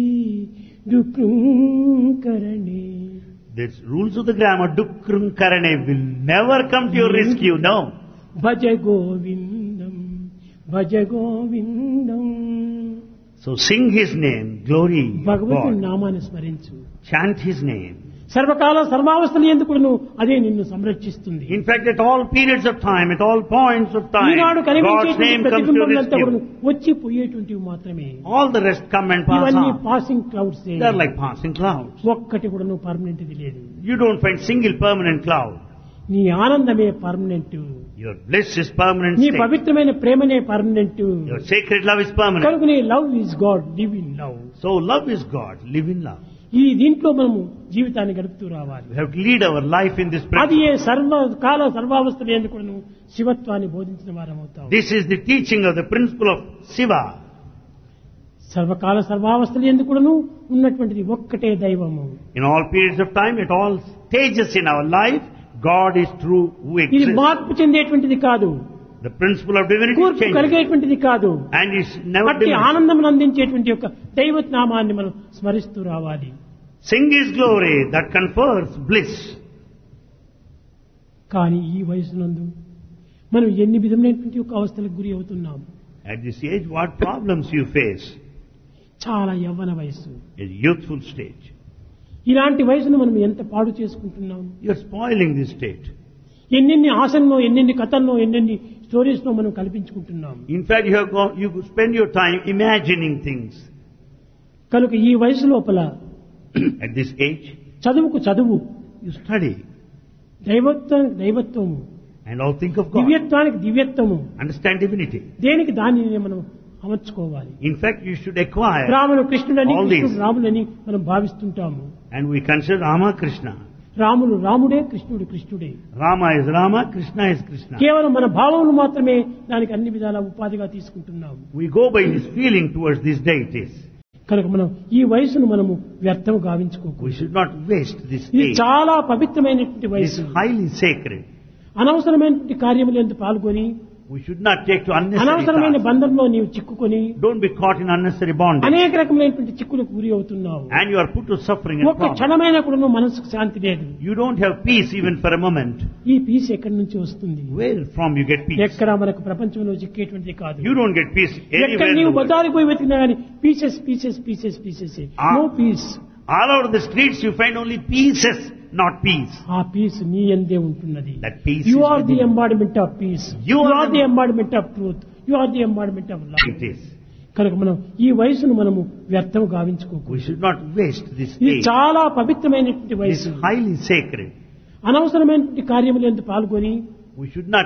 దుఃఖకరణే. the rules of the grammar, Dukrum Karane, will never come to your rescue, no. Bhaja Govindam Bhaja Govindam. So sing his name, glory భగవంతుని God. నామాన్ని స్మరించు. Chant his name. సర్వకాల సర్వావస్థలు ఎందుకు అదే నిన్ను సంరక్షిస్తుంది. In fact, at all periods of time, at all points of time, Eenadu God's కనిపించేటువంటి name comes to ప్రతిబింబములంతా rescue. వచ్చి పోయేటువంటివి మాత్రమే. All the rest come and pass ఇవన్నీ on. Passing clouds. They are like passing clouds. ఒక్కటి కూడా permanent లేదు. You don't find single permanent cloud. నీ ఆనందమే permanent. Your bliss is permanent నీ state. పవిత్రమైన ప్రేమనే permanent. Your sacred love is permanent. కనుక నీ love is God, live in love. So love is God, live in love. ఈ దీంట్లో మనము జీవితాన్ని గడుపుతూ రావాలి. We have to lead our life in this అది principle. ఏ సర్వకాల సర్వావస్థలు ఎందుకు శివత్వాన్ని బోధించిన వారం అవుతాం. This is the teaching of the principle of Shiva. సర్వకాల సర్వావస్థలు ఎందుకు ఉన్నటువంటిది ఒక్కటే దైవము. In all periods of time, at all stages in our life, God is true who ఇది exists. మార్పు చెందేటువంటిది కాదు, The principle of divinity కూర్పు changes. కలిగేటువంటిది కాదు. And it's never అట్టి diminished. ఆనందం అందించేటువంటి యొక్క దైవత్ నామాన్ని మనం స్మరిస్తూ రావాలి. Sing His glory that confers bliss. కానీ ఈ వయసునందు మనం ఎన్ని విధమైనటువంటి యొక్క అవస్థలకు గురి అవుతున్నాం. At this age, what problems you face? చాలా యవ్వన వయసు. A youthful stage. ఇలాంటి వయసును మనం ఎంత పాడు చేసుకుంటున్నాం. You're spoiling this state. ఎన్నెన్ని ఆశల్లో, ఎన్నెన్ని కథల్లో, ఎన్నెన్ని స్టోరీస్ లో మనం కల్పించుకుంటున్నాం. In fact, you spend your time imagining things. కనుక ఈ వయసు లోపల At this age, చదువుకు చదువు, you study దైవత్వానికి దైవత్వము, and all think of God. దివ్యత్వానికి దివ్యత్వము, Understand divinity. దేనికి దానిని మనం అమర్చుకోవాలి. In fact, you should acquire రాముడు కృష్ణుడని all కృష్ణుడు these. రాముడని మనం భావిస్తుంటాము. And we consider Rama Krishna. రాముడు రాముడే, కృష్ణుడు కృష్ణుడే. Rama is Rama, Krishna is Krishna. కేవలం మన భావములు మాత్రమే దానికి అన్ని విధాల ఉపాధిగా తీసుకుంటున్నాము. We go by this feeling towards these deities. కనుక మనం ఈ వయసును మనము వ్యర్థం గావించుకోకూడదు. We should not waste this ఇది age. చాలా పవిత్రమైనటువంటి It is వయసు. highly sacred. అనవసరమైనటువంటి కార్యములందు పాల్గొని We should not take to unnecessary అనవసరమైన tasks. బంధంలో నీవు చిక్కుకొని Don't be caught in unnecessary bondage. అనేక రకమైనటువంటి చిక్కులకు గురి అవుతున్నావు. And you are put to suffering and ఒక్క problem. క్షణమైన కూడా నువ్వు మనసుకు శాంతి లేదు. You don't have peace even for a moment. ఈ పీస్ ఎక్కడి నుంచి వస్తుంది? Where from you get peace? ఎక్కడ మనకు ప్రపంచంలో చిక్కేటువంటిది కాదు. You don't get peace ఎక్కడ anywhere in నీవు the world. బజారుకు పోయి వెతికినా కానీ pieces pieces pieces pieces no piece. All over the streets you find only pieces, not peace. ఆ పీస్ నీ యందే ఉంటున్నది. That peace you is are the within. Embodiment of piece. You you are are the- the embodiment of truth. You are the embodiment of love. It is. కనుక మనం ఈ వయసును మనము వ్యర్థం గావించుకోకూడదు. We should not waste this ఇది age. చాలా పవిత్రమైనటువంటి It is వయసు. highly sacred. అనవసరమైనటువంటి కార్యములందు పాల్గొని We should not